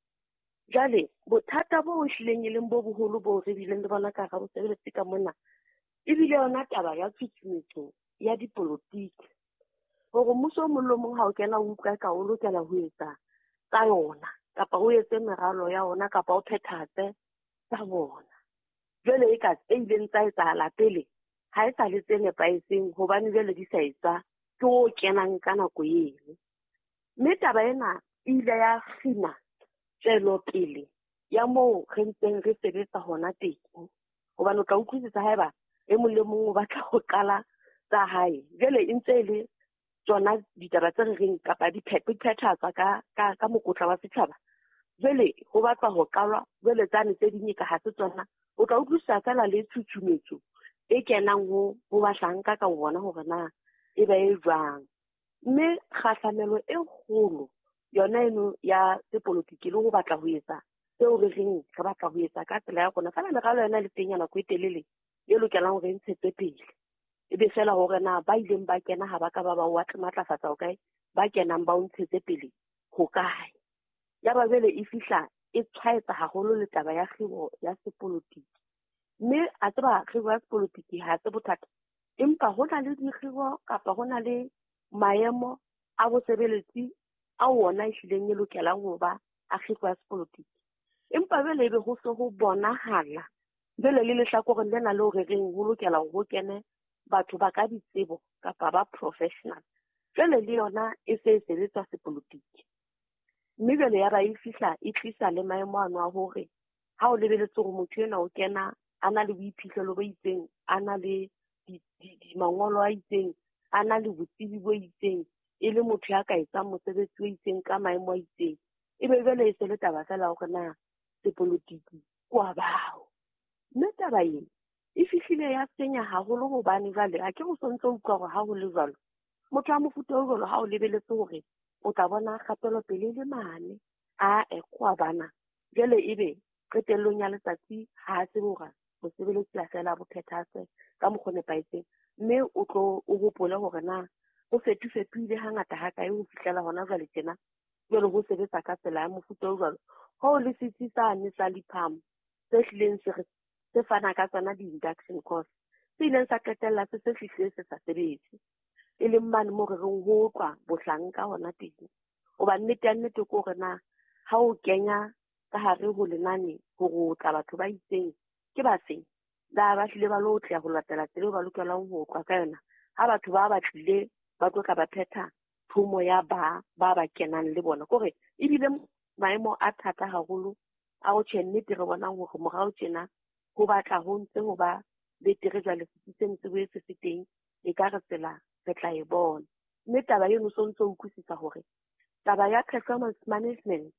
Jwale bothata bo hlileng e leng bo boholo bo re bileng le bona ka ga bosebeletsi ka mona ebile yona taba ya tshutshumetso ya dipolotiki gore mmuso o mong le mong ha o kena o utlwa ka o lokela ho etsa ka yona kapa o etse meralo ya ona kapa o phethatse tsa bona. Jwale e ka tse ileng tsa etsahala pele ha e sa le tse nepaetseng hobane jwale di sa etswa ke o kenang ka nako eno. Mme taba ena e ile ya kgina tswelo pele ya moo re ntseng re sebetsa hona teng hobane o tla utlwisisa haeba e mong le mong o batla go qala tsa hae jwale e ntse le tsona ditaba tse re reng kapa diphethatswa ka ka ka mokotla wa setjhaba. Jwale ho batla ho qalwa jwale tsane tse ding ka ha se tsona o tla utlwisisa fela le tshutshumetso e kenang ho ho bahlanka ka bona hore na e ba e jwang. Mme kgahlamelo e kgolo yona eno ya sepolotiki le ho batla ho etsa seo re reng re batla ho etsa ka tsela ya rona fela meralo yona le teng yana go e telele e lokelang hore e ntshetse pele e be fela hore na ba ileng ba kena ha ba ka ba ba wa matlafatsa ho kae ba kenang ba o ntshetse pele ho kae. Ya ba jwale e fihla e tshwaetsa haholo le taba ya kgiro ya sepolotiki. Mme a tseba kgiro ya sepolotiki ha se bothata empa ho na le dikgiro kapa ho na le maemo a bosebeletsi a ona e hlileng e lokelang ho ba a kgiro ya sepolotiki. Empa jwale ebe ho se ho bonahala jwale le lehlakoreng lena leo re reng ho lokela ho kene batho ba ka ditsebo kapa ba professional. Jwale le yona e se e sebetsa sepolotiki. Mme jwale ya ba e fihla e tlisa le maemo ano a hore ha o lebeletse hore motho ena o kena a na le boiphihlelo bo itseng, a na le mangolo a itseng, a na le botsebi bo itseng, e le motho ya ka etsang mosebetsi o itseng ka maemo a itseng. E be jwale e se le taba fela hore na sepolotiki kwa bao. Mme taba ena e fihlile ya senya haholo hobane jwale ha ke go sontse o utlwa gore ha ho le jwalo motho a mofuta o jwalo ha o lebeletse hore o tla bona kgatello pele le mane a e kwa bana jwale ebe qetellong ya letsatsi ha se bora mosebeletsi a fela bophethatse ka mokgone paetseng mme o tlo o gopole hore na o fetufetuile hangata ha kae ho fihlela hona jwale tjena jwale ho sebetsa ka tsela ya mofuta o jwalo ho le setsisane sa lipham se hlileng se re se fana ka tsona di-induction course se ileng sa qetella se se fihlile se sa sebetse e leng mane mo re reng ho tlwa bohlanka hona teng hoba nnete ya nnete ko gore na ha o kenya ka hare ho lenane hore o tla batho ba itseng ke ba feng ba ba hlile ba lo tla ho latela tsela ba lokelang ho tlwa ka yona ha batho ba ba tlile ba tlo ka ba phetha thumo ya ba ba ba kenang le bona kore e bile maemo a thata haholo a go tshennete re bonang hore morao tjena ho batla ho ntse ho ba betere jwale setseng se boetse se teng e ka re tsela re tla e bona. Mme taba eno so ntse o utlwisisa hore taba ya performance management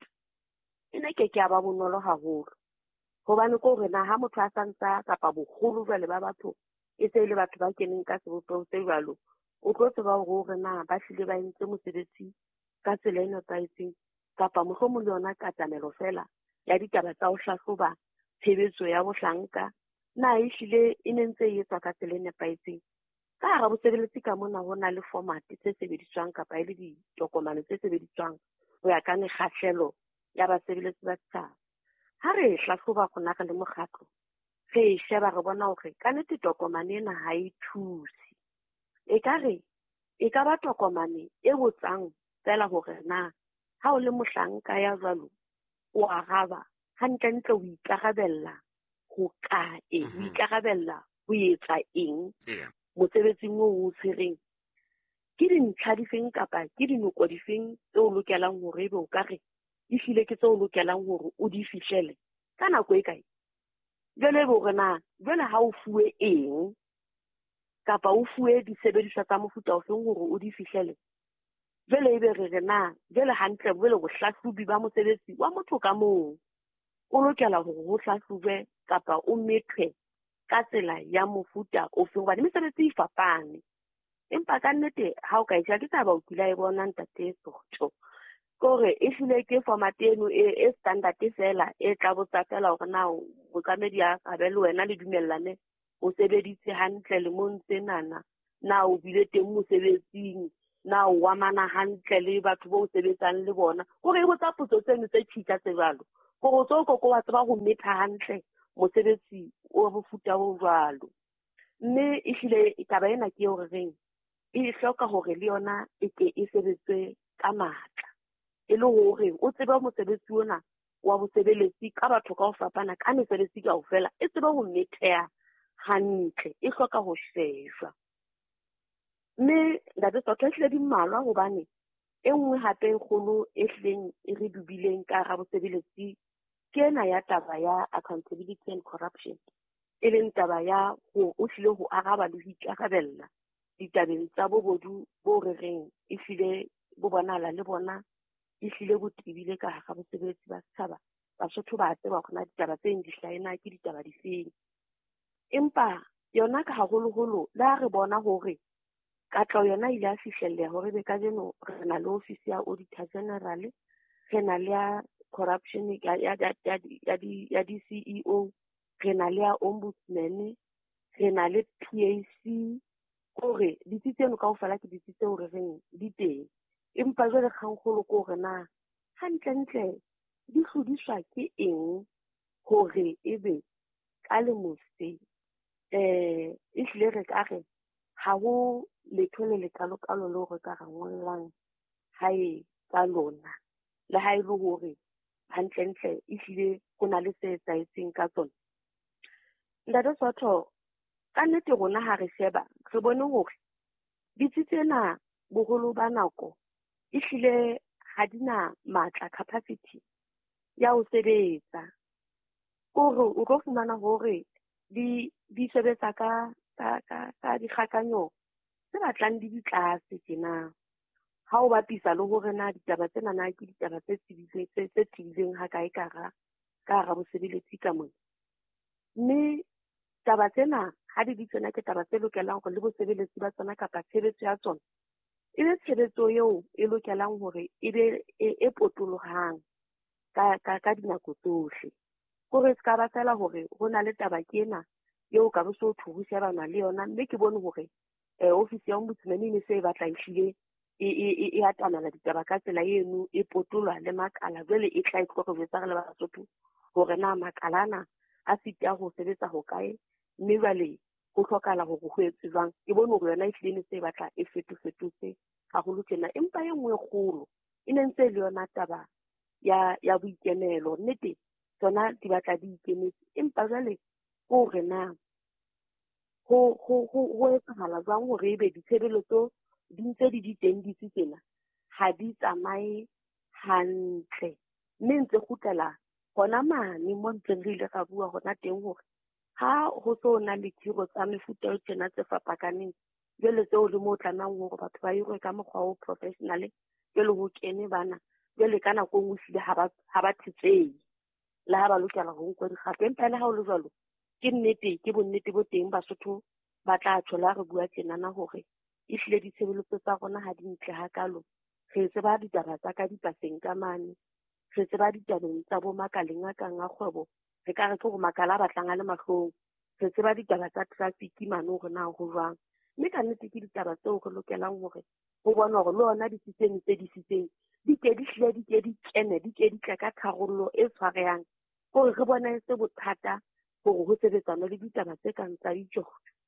e ne ke ke a ba bonolo haholo hobane ko re na ha motho a santsa kapa bogolo jwale ba batho e se le batho ba keneng ka sebopego se jwalo o tlo tseba hore na ba hlile ba entse mosebetsi ka tsela e nepahetseng kapa mohlomong le yona katamelo fela ya ditaba tsa ho hlahloba tshebetso ya bohlanka na e hlile e ne ntse e etswa ka tsela e nepahetseng ka hara bosebeletsi ka mona ho na le format tse sebediswang kapa e le ditokomane tse sebediswang ho ya ka mekgahlelo ya basebeletsi ba setjhaba. Ha re hlahloba gona re le mokgatlo re sheba re bona hore ka nnete tokomane ena ha e thusi e ka re e ka ba tokomane e botsang fela hore na ha o le mohlanka ya jwalo o araba hantle-ntle o ikarabella ho kae o ikarabella ho etsa eng mosebetsing o o tshwereng ke dintlha di feng kapa ke dinoko di feng tse o lokelang hore ebe o ka re di file ke tse o lokelang hore o di fihlele ka nako e kae jwale hore na jwale ha o fuwe eng kapa o fuwe disebediswa tsa mofuta o feng hore o di fihlele jwale ebe re re na jwale hantle jwale go hlahlobi ba mosebetsi wa motho ka moo o lokela hore ho hlahlojwe kapa o methwe ka tsela ya mofuta o feng ba mesebetsi e fapane empa ka nnete ha o ka e ja ke tsa ba utlwila e bona ntate Sotho kore e hlile ke format eno e standard fela e tla botsa fela hore na o tsamedi ya ka le wena le dumellane o sebeditse hantle le montse nana na o bile teng mosebetsing na wa mana hantle le batho bo sebetsang le bona gore e go tsa potso tseno tse tshika tse jalo go tso go go wa tsaba go metha hantle mosebetsi o bofuta o jalo mme e hlile taba ena ke hore reng e hloka hore le yona e ke e sebetse ka matla e le hore o tseba mosebetsi ona wa bosebeletsi ka batho ka o fapana ka mesebetsi ka o fela e tseba go methea hantle e hloka go sheshwa mme ntate Sotho hle di mmalwa hobane e nngwe hape e kgolo e hleng e re dubileng ka ga bosebeletsi ke ena ya taba ya accountability and corruption e leng taba ya go o hlile go araba le ho ikarabella ditabeng tsa bobodu bo re reng e hlile bo bonala le bona e hlile bo tibile ka ga bosebeletsi ba setjhaba Basotho ba tseba gona ditaba tse di hlaena ke ditaba di feng empa yona ka haholo-holo la re bona hore katlo yona ile a fihlella hore be ka jeno re na le office ya auditor general re na le ya corruption ya ya ya ya di ya di C E O re na le ya ombudsman re na le P A C gore dititseno ka ofala ke dititse hore reng di teng empa jwale kgangkgolo ko gore na hantle ntle di hlodiswa ke eng gore ebe ka le mose eh e hle re ka re ha go letho le lekalo kalo le go ka rangollang hae ka lona le ha ile hore hantle ntle e hlile go na le se etsaetseng ka tsona ntate Sotho ka nnete rona ha re sheba re bone hore ditsitsena bogolo ba nako e hlile ha dina matla capacity ya o sebetsa gore o go fumana hore di di sebetsa ka ka ka ka dikgakanyo tse batlang di ditlase tjena ha o bapisa le hore na ditaba tsena na ke ditaba tse tibileng tse tse tibileng ha kae ka ga ka ga bosebeletsi ka mona mme taba tsena ha di ditsena ke taba tse lokelang go le bosebeletsi ba tsona kapa tshebetso ya tsona e be tshebetso eo e lokelang hore e be e potolohang ka ka ka dinako tsohle gore se ka ba tsela hore ho na le taba kena eo ka bo so thuhu se bana le yona mme ke bone hore eh office ya ombudsman ne se batla ihlile e e e atamela ditaba ka tsela eno e potolwa le makala jwale e tla itlo go betsa le Basotho hore na makalana a sitya go sebetsa ho kae mme jwale go hlokala go go etse jwang ke bone hore yona ihlile ne se batla e fetu fetutse ga go lokena empa ye nngwe kgolo e nentse le yona taba ya ya boikemelo nnete tsona di batla di ikemetse empa jwale go re na go go go etsahala jwang hore ebe ditshebeletso di ntse di diteng di tsena ha di tsamaye hantle mme ntse gutela gona mane mo ntseng re ile ga bua gona teng hore ha go so na le tiro tsa mefuta e tsena tse fapakaneng jwale tseo le mo tlanang hore batho ba irwe ka mokgwa o professional jwale go kene bana jwale ka nako ngwe sile ha ba ha ba thitsei le ha ba lokela go nkwa digape empa le ha o le jalo ke nnete ke bonnete bo teng Basotho ba tla tshola re bua tsenana hore e hlile ditshebeletso tsa rona ha di ntle hakalo re tseba ditaba tsa ka dipaseng ka mane re tseba ditabeng tsa bo makaleng a kang a kgwebo re ka re ke go makala a batlang a le mahlong re tseba ditaba tsa traffic mane hore na go jwang mme ka nnete ke ditaba tseo re lokelang hore go bona hore le ona di sitseng tse di sitseng di ke di hlile di ke di kene di ke di tla ka tharollo e tshwarehang gore re bona se bothata gore ho sebetsana le ditaba tse kang tsa dijo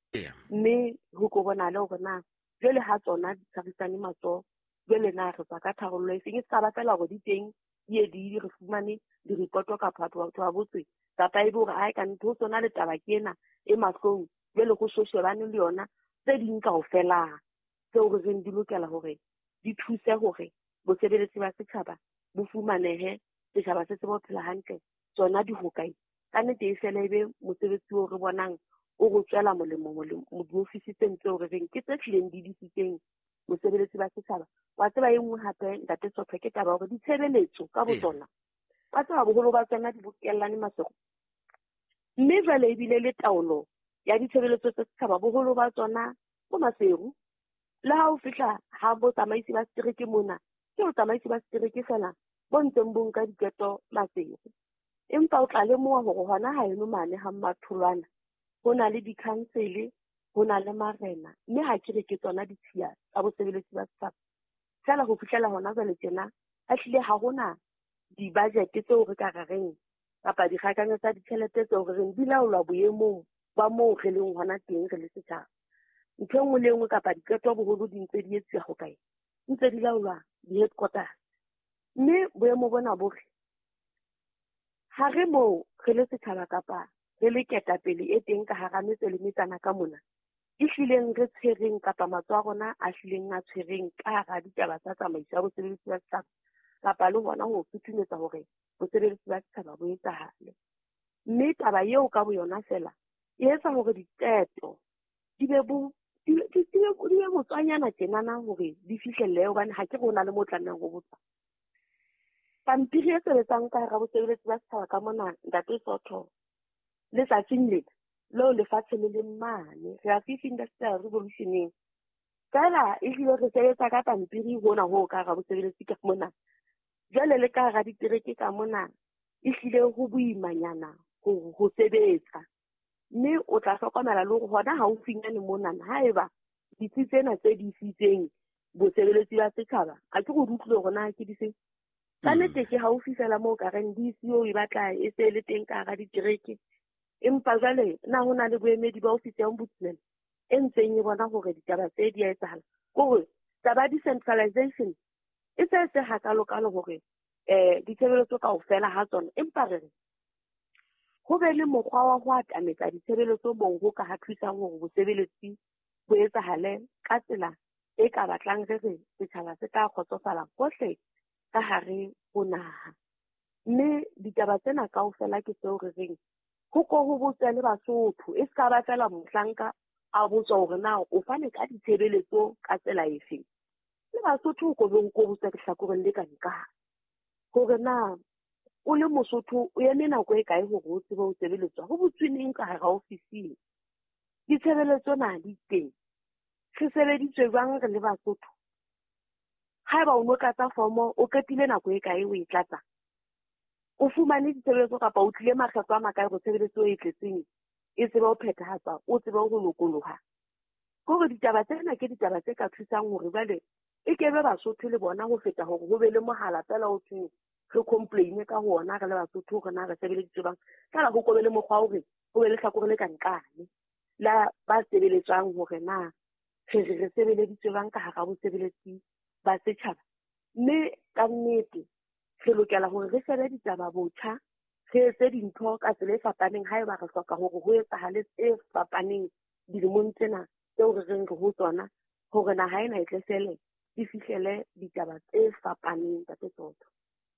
mme ho go bona le hore na jwale ha tsona di tsarisane matso jwale na re tsaka tharollo e seng e sa batla go di teng di di re fumane di reporto ka phatwa batho ba botse kapa e bore a ka ntho tsona le taba kena e mahlong jwale go soshebane le yona tse ding ka ofela tseo re reng di lokela hore di thuse hore bosebeletsi ba setjhaba bo fumanehe setjhaba se se bophela hantle tsona di hokae ka nnete e fela ebe mosebetsi o re bonang o go tswela molemo mo diofisi tse tseo re reng ke tse tlileng di disitseng mosebeletsi ba setjhaba wa tseba e nngwe hape ntate Sotho ke taba hore ditshebeletso ka botsona ba tseba boholo ba tsona di bokellane masego mme jwale ebile le taolo ya ditshebeletso tsa setjhaba boholo ba tsona bo maseru le ha o fihla ha bo tsamaisi ba setereke mona ke o tsamaisi ba setereke fela bo ntseng bo nka diketo maseru empa o tla lemoha hore hona ha eno mane ha mmatholwana ho na le di-council ho na le marena mme ha ke re ke tsona ditshia tsa bosebeletsi ba setjhaba fela go fihlela hona jwale tjena a hlile ha hona di-budget tseo re ka rareng kapa dikgakanyetso tsa ditjhelete tseo re reng di laolwa boemong ba moo re leng hona teng re le setjhaba. Ntho e nngwe le nngwe kapa diqeto boholo di ntse di etsuwa ho kae ntse di laolwa di-headquarters. Mme boemo bona bore ha re moo re le setjhaba kapa re le ketapele e teng ka hara metse le metsana ka mona e hlileng re tshwereng kapa matsoa rona a hlileng a tshwereng ka hara ditaba tsa tsamaiso ya bosebeletsi ba setjhaba kapa le hona ho futumetsa hore bosebeletsi ba setjhaba bo etsahale. Mme taba eo ka boyona fela e etsa hore diqeto di be bo di be botswanyana tjenana hore di fihlelle hobane ha ke rona le mo tlannang ho botsa. Pampiri e sebetsang ka hara bosebeletsi ba setjhaba ka mona Ntate Sotho letsatsing lena leo lefatshe le leng mane re a fifth industrial revolutioneng fela e hlile re sebetsa ka pampiri hona ho ka hara bosebeletsi ka mona. Jwale le ka hara ditereke ka mona e hlile ho boimanyana ho sebetsa. Mme o tla hlokomela le hore hona haufinyane monana haeba ditsi tsena tse di isitseng bosebeletsi ba setjhaba a ke go dutlile rona ke di se ka nnete ke haufi fela moo ka reng di isio e batla e se le teng ka hara ditereke. Empa jwale na ho na le boemedi ba ofisi ya ombudsman e ntseng e bona hore ditaba tse di a etsahala kore taba decentralization e se se hakalo-kalo hore um ditshebeletso kaofela ha tsona empa re re ho be le mokgwa wa ho atametsa ditshebeletso moo ho ka ha thusang hore bosebeletsi bo etsahale ka tsela e ka batlang re re setjhaba se ka kgotsofala hohle ka hare ho naha. Mme ditaba tsena kaofela ke tseo re reng ho ko ho botsa le Basotho e ska ba fela mohlanka a botsa hore na o fane ka ditshebeletso ka tsela efe. Le Basotho ko beng ko botsa ke hlakoreng le ka nka hore na o le Mosotho o eme nako e kae hore o tsebe ho sebeletswa ho botswineng ka hara ofising. Ditshebeletso na di teng re sebeditswe jwang re le Basotho. Haeba o no tlatsa fomo o qetile nako e kae o e tlatsa o fumane ditshebeletso kapa o tlile makgetlo a makae go tshebeletso e tletseng e tsebe ho phethahatsa o tsebe ho lokoloha. Gore ditaba tsena ke ditaba tse ka thusang hore jwale e kebe Basotho le bona ho feta hore ho be le mohala fela o thwe re complain ka ho ona re le Basotho hore na re sebeleditswe bang fela go kobe le mokgwa hore ho be le hlakore le ka nkane la ba sebeletswang hore na re re sebeleditswe bang ka hara bosebeletsi ba setjhaba. Mme ka nnete re lokela hore re shebe ditaba botjha re etse dintho ka tsela e fapaneng haeba re hloka hore ho etsahale tse fapaneng dilemong tsena tseo re reng re ho tsona hore naha ena e tle fele e fihlele ditaba tse fapaneng ka tsotso.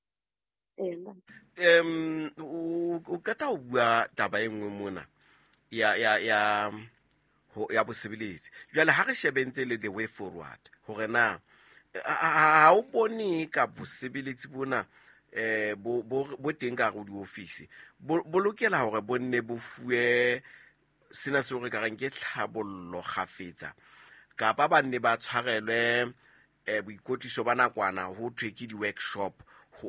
Um o ka ta o bua taba e nngwe mona ya ya ya ho ya bosebeletsi jwale ha re shebentse le the way forward hore na ha o bone ka bosebeletsi bona eh bo bo teng ka go di office bo lokela hore bo nne bo fuwe sena se re ka reng ke tlhabollo gafetsa ka ba ba nne ba tshwarelwe eh boikotiso ba nakwana ho thwe ke di workshop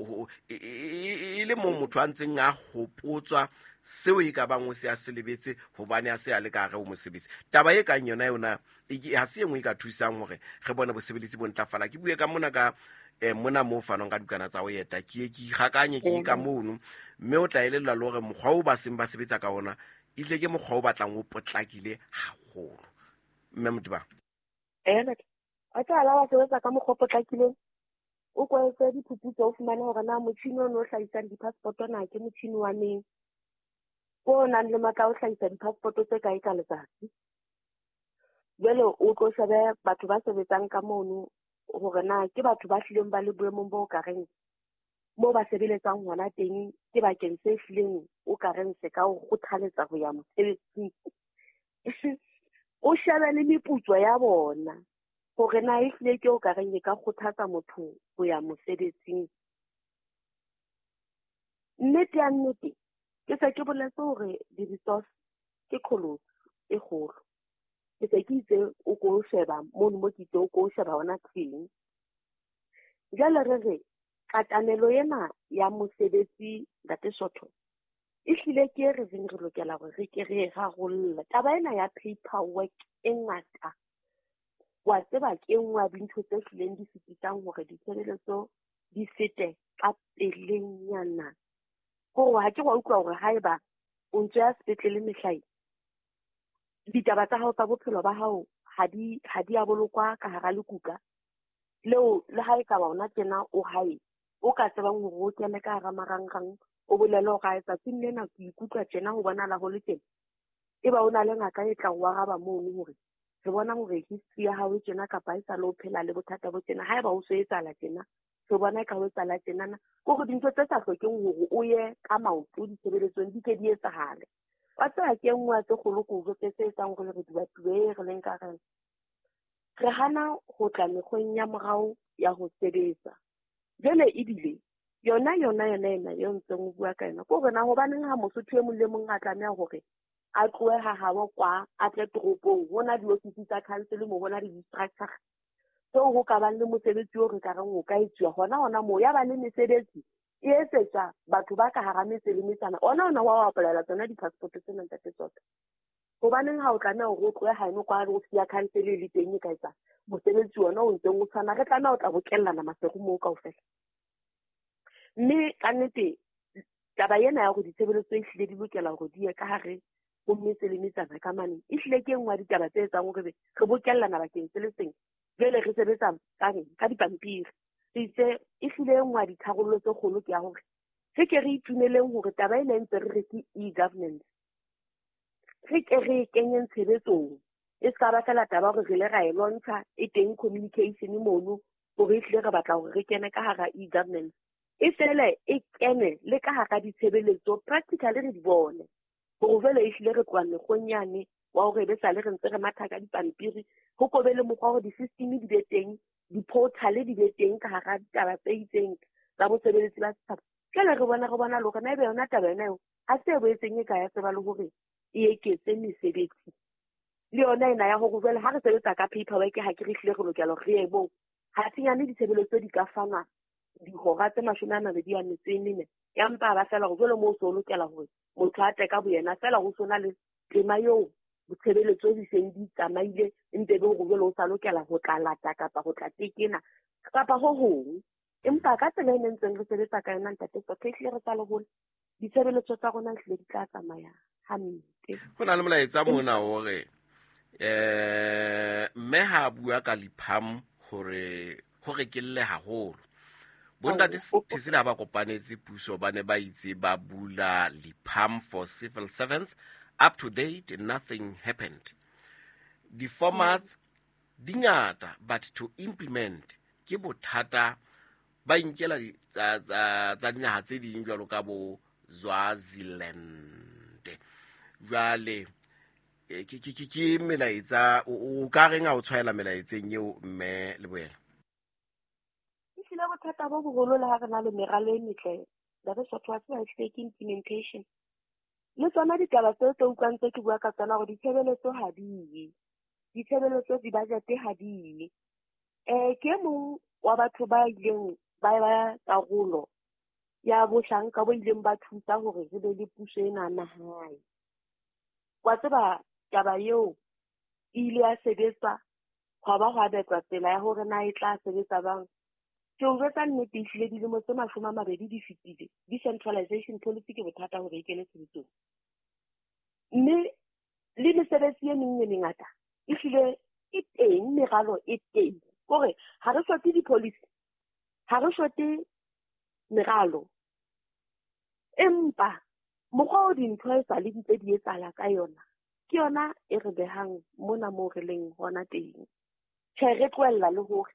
e le mo motho a ntseng a hopotswa seo e ka bang o se a selebetse hobane a se a le ka re o mosebetsi. Taba e kang yona yona e ha se engwe e ka thusang hore re bone bosebeletsi bo ntlafala. Ke bue ka mona ka eh mona mo fanong ka dukana tsa o yeta ke ke gakanye ke ka mono mme o tla elelwa le hore mokgwa o ba seng ba sebetsa ka ona ile ke mokgwa o batlang o potlakile haholo. Mme Modiba eh a tla la wa sebetsa ka mokgwa o potlakile o kwa tse di phuputso o fumane hore na motšhini o no hlahisa di-passport na ke motšhini wa neng o nang le matla o hlahisa di-passport tse kae ka letsatsi. Jwale o tlo shebe batho ba sebetsang ka mono hore na ke batho ba hlileng ba le boemong bo ka reng mo ba sebeletsang hona teng ke bakeng se hlileng o ka reng se ka o kgothaletsa ho ya mosebetsing. O shebe le meputso ya bona hore na e hlile ke o ka reng e ka kgothatsa motho ho ya mosebetsing. Nnete ya nnete ke se ke boletse hore di-resource ke kgolo e kgolo. Ke se ke itse o ko sheba mono mo ke itse o ko sheba hona teng. Jwale re re katamelo ena ya mosebetsi Ntate Sotho e hlile ke re reng re lokela hore re ke re rarolla taba ena ya paperwork e ngata wa tseba ke nngwe dintho tse hlileng di fetisang hore ditshebeletso di fete ka pelenyana gore ha ke wa utlwa hore haeba o ntse ya sepetlele mehlai ditaba tsa hao tsa bophelo ba hao ha di ha di a bolokwa ka hara lekuka leo le ha e ka ba ona tjena o hae o ka tsebang hore o kene ka hara marangrang o bolele ho ga etsa tsinena ke ikutlwa tjena ho bona la ho le teng e ba ona le ngaka e tla wa raba mono hore re bona hore history ya hao tjena kapa e sa lo phela le bothata bo tjena haeba o so etsa la tjena re bona ka ho etsa la tjena go go dintho tse sa hlokeng hore o ye ka maoto ditshebeletsong di ke di etsahale wa tsaya ke nngwe tse kgolo go go tse etsang gore re diba tube re leng ka rena re hana go tla mekgweng ya morao ya ho sebetsa jele e bile yona yona yona yona yo ntseng o bua ka yona go rena ho baneng ha mosotho e mong le mong a tlamea hore a tloe ha hawo kwa a tle toropong hona diofisi tsa council mo hona di structure so ho ka ba le mosebetsi o re ka reng o ka etswa hona hona mo ya ba le mesebetsi e etsetsa batho ba ka hara metse le metsana ona ona wa apply tsona di passport tse nang tsa tsotsa go baneng ha o tlamea go tloe ha eno kwa go sia council le teng e ka etsa mosebetsi ona o ntse o tshwana re tlamea o tla bokellana masego mo ka ofela mme ka nnete taba yena ya go ditshebeletso e hlile di lokela go di ka hare go metse le metsana ka mane e hlile ke engwa ditaba tse etsang gore re bokellana bakeng se le seng jele re sebetsa ka ka dipampiri se itse e hlile engwa ditharollo tse kgolo ke ya gore re ke re itumeleng gore taba ena ntse re re ke e-government re ke re kenyeng tshebetsong e ska ba fela taba gore re le ra e lontsha e teng communication mono gore e hlile re batla gore re kene ka hara e-government e fele e kene le ka hara ditshebeletso practically re di bone go vele e hlile re tloa megonyane wa hore be sa le re ntse re matha ka dipampiri go kobele mokgwa gore di-system di be teng di-portal di be teng ka hara ditaba tse itseng tsa bosebeletsi ba setšhaba fele re bona re bona le gore na ebe yona taba yona eo a se e boetseng e ka ya tseba le gore e eketse mesebetsi le yona ena ya gore vele ha re sebetsa ka paperwork ha ke re hlile re lokela gore re ye moo ha tsenyane ditshebeletso di ka fanwa dihora tse mashome a mabedi a metso e mene ya mpa ba fela go jwale mo o se o lokela gore motho a teka boyena fela go sona le tema eo botshebeletso di seng di tsamaile ntse be go jwale o sa lokela go tla lata kapa go tla tekena kapa go gongwe empa ka tsela e nentseng re sebetsa ka yona ntate sotho e hlile re sa le gole ditshebeletso tsa rona hlile di tla tsamaya hampe go na le molaetsa mona hore eh mme ha bua ka lipham hore hore ke le haholo bonda tisila ba kopanetse puso ba ne ba itse ba bula lipham for civil servants up to date nothing happened the formats dingata but to implement ke bothata ba inkela tsa tsa tsa dinaha tse ding jwalo ka bo Swaziland jwale ke ke ke melaetsa o ka renga o tshwaela melaetseng eo mme le boela le bothata bo bogolo le ha re na le meralo e metle la re sotho wa tswa ke implementation le tsona ditaba tse tse utlwang tse ke bua ka tsona gore ditshebeletso ha di ye ditshebeletso di budget ha di ye eh ke mong wa batho ba ileng ba ba karolo ya bohlanka bo ileng ba thusa gore re be le puso ena na hae wa tseba taba eo ile ya sebetsa ga ba ga betwa tsela ya gore na e tla sebetsa bang ke o jwetsa nnete ehlile dilemo tse mashome a mabedi di fetile decentralization policy ke bothata gore e kene tshebetsong mme le mesebetsi e meng e mengata ehlile e teng meralo e teng kore ha re hloke di-policy ha re hloke meralo empa mokgwa o dintho e sa le ntse di etsala ka yona ke yona e re behang mona mo re leng hona teng tjhe re tlohella le hore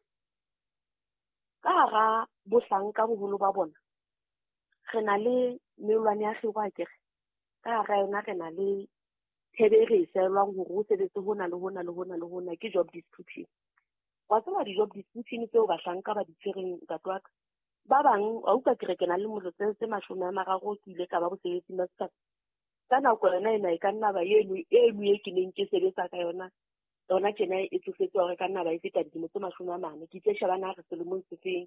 ka hara bohlanka boholo ba bona re na le melwane ya kgirwa kere ka hara yona re na le thebe re selwang hore o sebetse hona le hona le hona le hona ke job description wa tseba di-job description tseo bahlanka ba di tshwereng ka twaka ba bang wa utlwa kere ke na le molotse tse mashome a mararo ke ile ka ba bosebetsing ba setšhaba ka nako yona ena e ka nna ba eno eno e ke neng ke sebetsa ka yona yona tjena e tsofetse gore ka nna ba e feta dilemo tse mashome a mane ke tse shebana re selemong se feng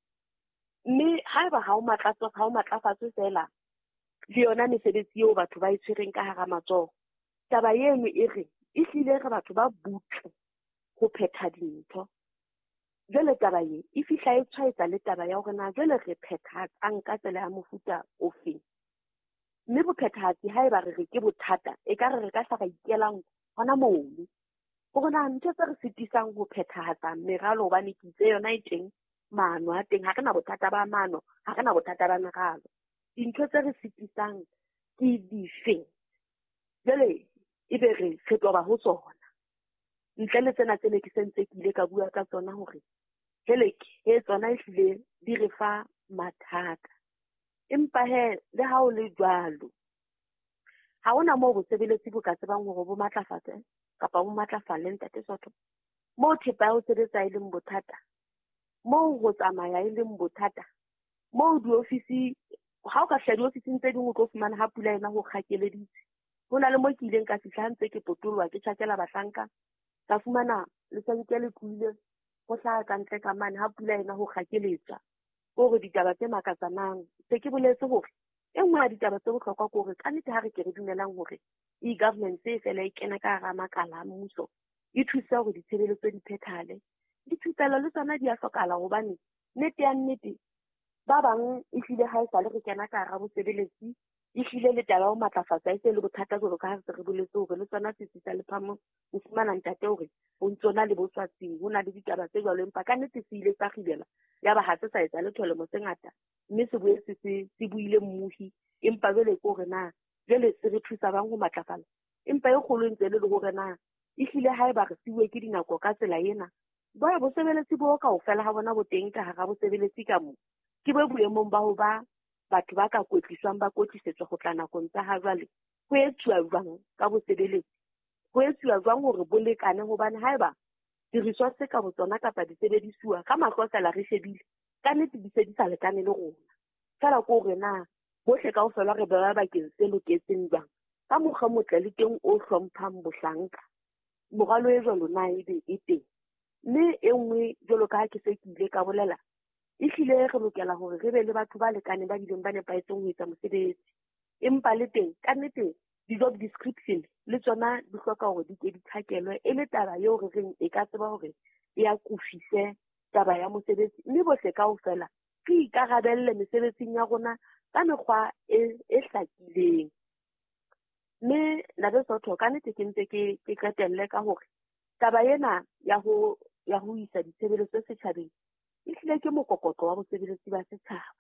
mme haeba ha o matlafatso ha o matlafatso fela le yona mesebetsi eo batho ba e tshwereng ka hara matsoho taba eno e re e hlile re batho ba butle go phetha dintho jwale taba ye e fihla e tshwaetsa le taba ya gore na jwale re phethatsang ka tsela ya mofuta ofeng mme bophethatsi ha e ba re re ke bothata e ka re re ka hla ga ikelang gona mono gore na ntho tse re fetisang go phethahatsa meralo hobane ke itse yona e teng maano a teng ga re na bothata ba maano ga re na bothata ba meralo dintho tse re fetisang ke dife jwale e be re fetoba ho tsona ntle le tsena tse ne ke sentse ke ile ka bua ka tsona hore jwale ke tsona e hlile di re fa mathata empa he le ha o le jwalo ha ona mo bosebeletsi bo ka tsebang hore bo matlafatse kapa bo matlafale ntate Sotho mo thepa o sebetsa e leng bothata mo go tsamaya e leng bothata mo di ofisi ha o ka hla di ofising tse dingwe go fumana ha pula ena go kgakeleditse ho na le mo ke ileng ka fihla ntse ke potolwa ke tshakela bahlanka ka fumana le tsenke le kuile go hla ka ntle ka mane ha pula ena go kgakeletsa gore ditaba tse makatsanang se ke boletse gore e nngwe ya ditaba tse bohlokwa ke gore ka nnete ha re ke re dumelang gore e-government se fela e kena ka hara makala a mmuso e thusa gore ditshebeletso di phethale dithupelo le tsona di a hlokahala hobane nnete ya nnete ba bang e hlile ha e sa le re kena ka hara bosebeletsi e hlile le taba o matlafatsa e se le bothata jolo ka ha se re boletse hore le tsona se tsisa le phamo o fumana ntate hore o ntsona le botswatsing ho na le ditaba tse jalo empa ka nnete se ile sa gibela ya ba ha se sa etsa le tholemo tse ngata mme se boetse se se buile mmuhi empa jwale ke hore na jwale se re thusa bang ho matlafala empa e kgolo ntse le hore na e hlile ha e ba re siwe ke dinako ka tsela ena ba bosebeletsi bo ka o fela ha bona bo teng ka hara bosebeletsi ka mo ke bo boemong ba ho ba batho ba ka kwetliswang ba kwetlisetswa go tla nakong tsa ha jwale go etsuwa jwang ka bosebeletsi go etsuwa jwang hore bo lekane hobane ha eba di-resource ka botsona kapa di sebedisuwa ka mahlo fela re shebile ka nnete di se di sa lekane le rona fela ko hore na bohle ka o fela re bewa bakeng se loketseng jwang ka mokgwa motle le teng o hlomphang bohlanka moralo e jwalo na e be e teng mme e nngwe jwalo ka ha ke se ke ile ka bolela e hlile re lokela hore re be le batho ba lekaneng ba dileng ba nepahetseng ho etsa mosebetsi empa le teng ka nnete di-job description le tsona di hloka hore di ke di thakelwe e le taba eo re reng e ka tseba hore e ya kufise taba ya mosebetsi mme bohle kaofela re ikarabelle mesebetsing ya rona ka mekgwa e hlakileng mme ntate Sotho ka nnete ke ntse ke qetelle ka hore taba ena ya ho ya ho isa ditshebeletso setjhabeng e hlile ke mokokotlo wa bosebeletsi ba setjhaba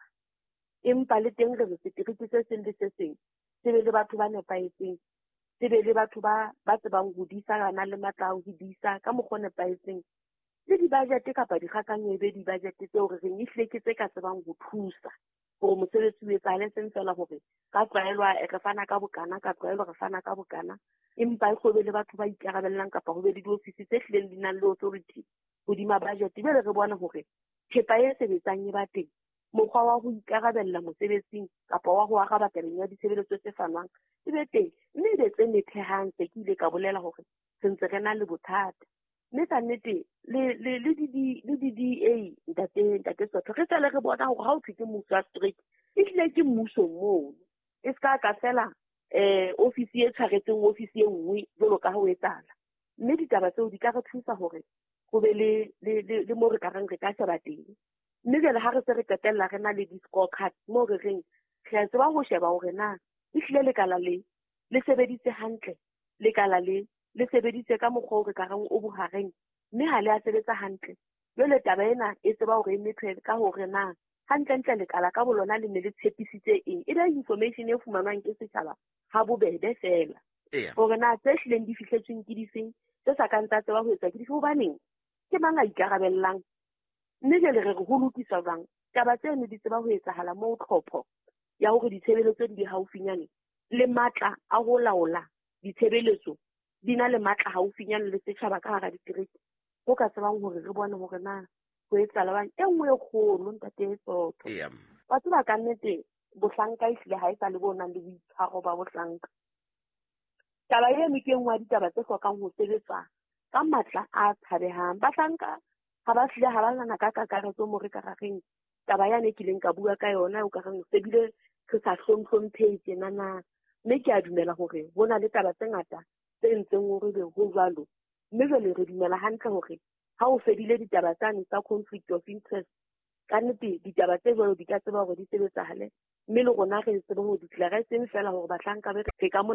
empa le teng re setiriti se seng le se seng se be le batho ba nepahetseng se be le batho ba ba tsebang ho disa kana le matla ho disa ka mokgwa nepahetseng le di-budget kapa dikgakanyo e be di-budget tseo re reng e hlile ke tse ka tsebang ho thusa gore mosebetsi o etsahale seng fela hore ka tlwaelwa re fana ka bokana ka tlwaelwa re fana ka bokana empa e kgobe le batho ba ikarabellang kapa ho be le diofisi tse hlileng di nang le authority hodima budget bele re bona hore thepa e sebetsang e ba teng mokgwa wa ho ikarabella mosebetsing kapa wa ho aga bakaleng ya ditshebeletso tse fanwang e be teng mme e be tse nephehang se ke ile ka bolela hore se ntse re na le bothata mme ka nnete le di-D A ntate ntate Sotho re tsele re bona hore ha o thwe ke mmuso wa straight e hlile ke mmuso mono e ska ka fela um ofisi e tshwaretseng ofisi e nngwe jwalo ka ha o etsala mme ditaba tseo di ka re thusa hore go be le mo re ka reng re ka sheba teng mme jale ha re se re qetella re na le di-score card mo re reng re a tseba go sheba hore na e hlile lekala le le sebeditse hantle lekala le le sebeditse ka mokgwa o re ka reng o bohareng mme ha le a sebetsa hantle jwale taba ena e tseba hore e methwe ka hore na hantle-ntle lekala ka bolona le ne le tshepisitse eng e be information e fumanwang ke setjhaba ha bobebe fela gore na tse hlileng di fihletsweng ke difeng tse sa kang tsa tseba ho etsa ke dife hobaneng ke mang a ikarabellang mme jale re re ho lokisa jwang taba tseno di tseba ho etsahala moo tlhopho ya hore ditshebeletso di haufinyane le matla a ho laola ditshebeletso di na le matla haufinyane le setjhaba ka hara ditiriki go ka tsebang hore re bone hore na go etsala bang e nngwe e kgolo ntate Sotho batho ba ka nnete bohlanka e hlile ha e sa le bonang le boitshwaro ba bohlanka taba eno ke nngwe ya ditaba tse hlokang ho sebetsa ka matla a tshabehang bahlanka ha ba hlile ha ba lana ka kakaretso mo re ka rageng taba yane ke leng ka bua ka yona o ka reng se bile re sa hlomphomphe tjena na mme ke a dumela hore ho na le taba tse ngata tse ntseng hore be ho jwalo mme jwale re dumela hantle hore ha o fedile ditaba tsane tsa conflict of interest ka nnete ditaba tse jwalo di ka tseba hore di sebetsahale mme le rona re tsebe ho di tla re seng fela hore batlang ka be re ka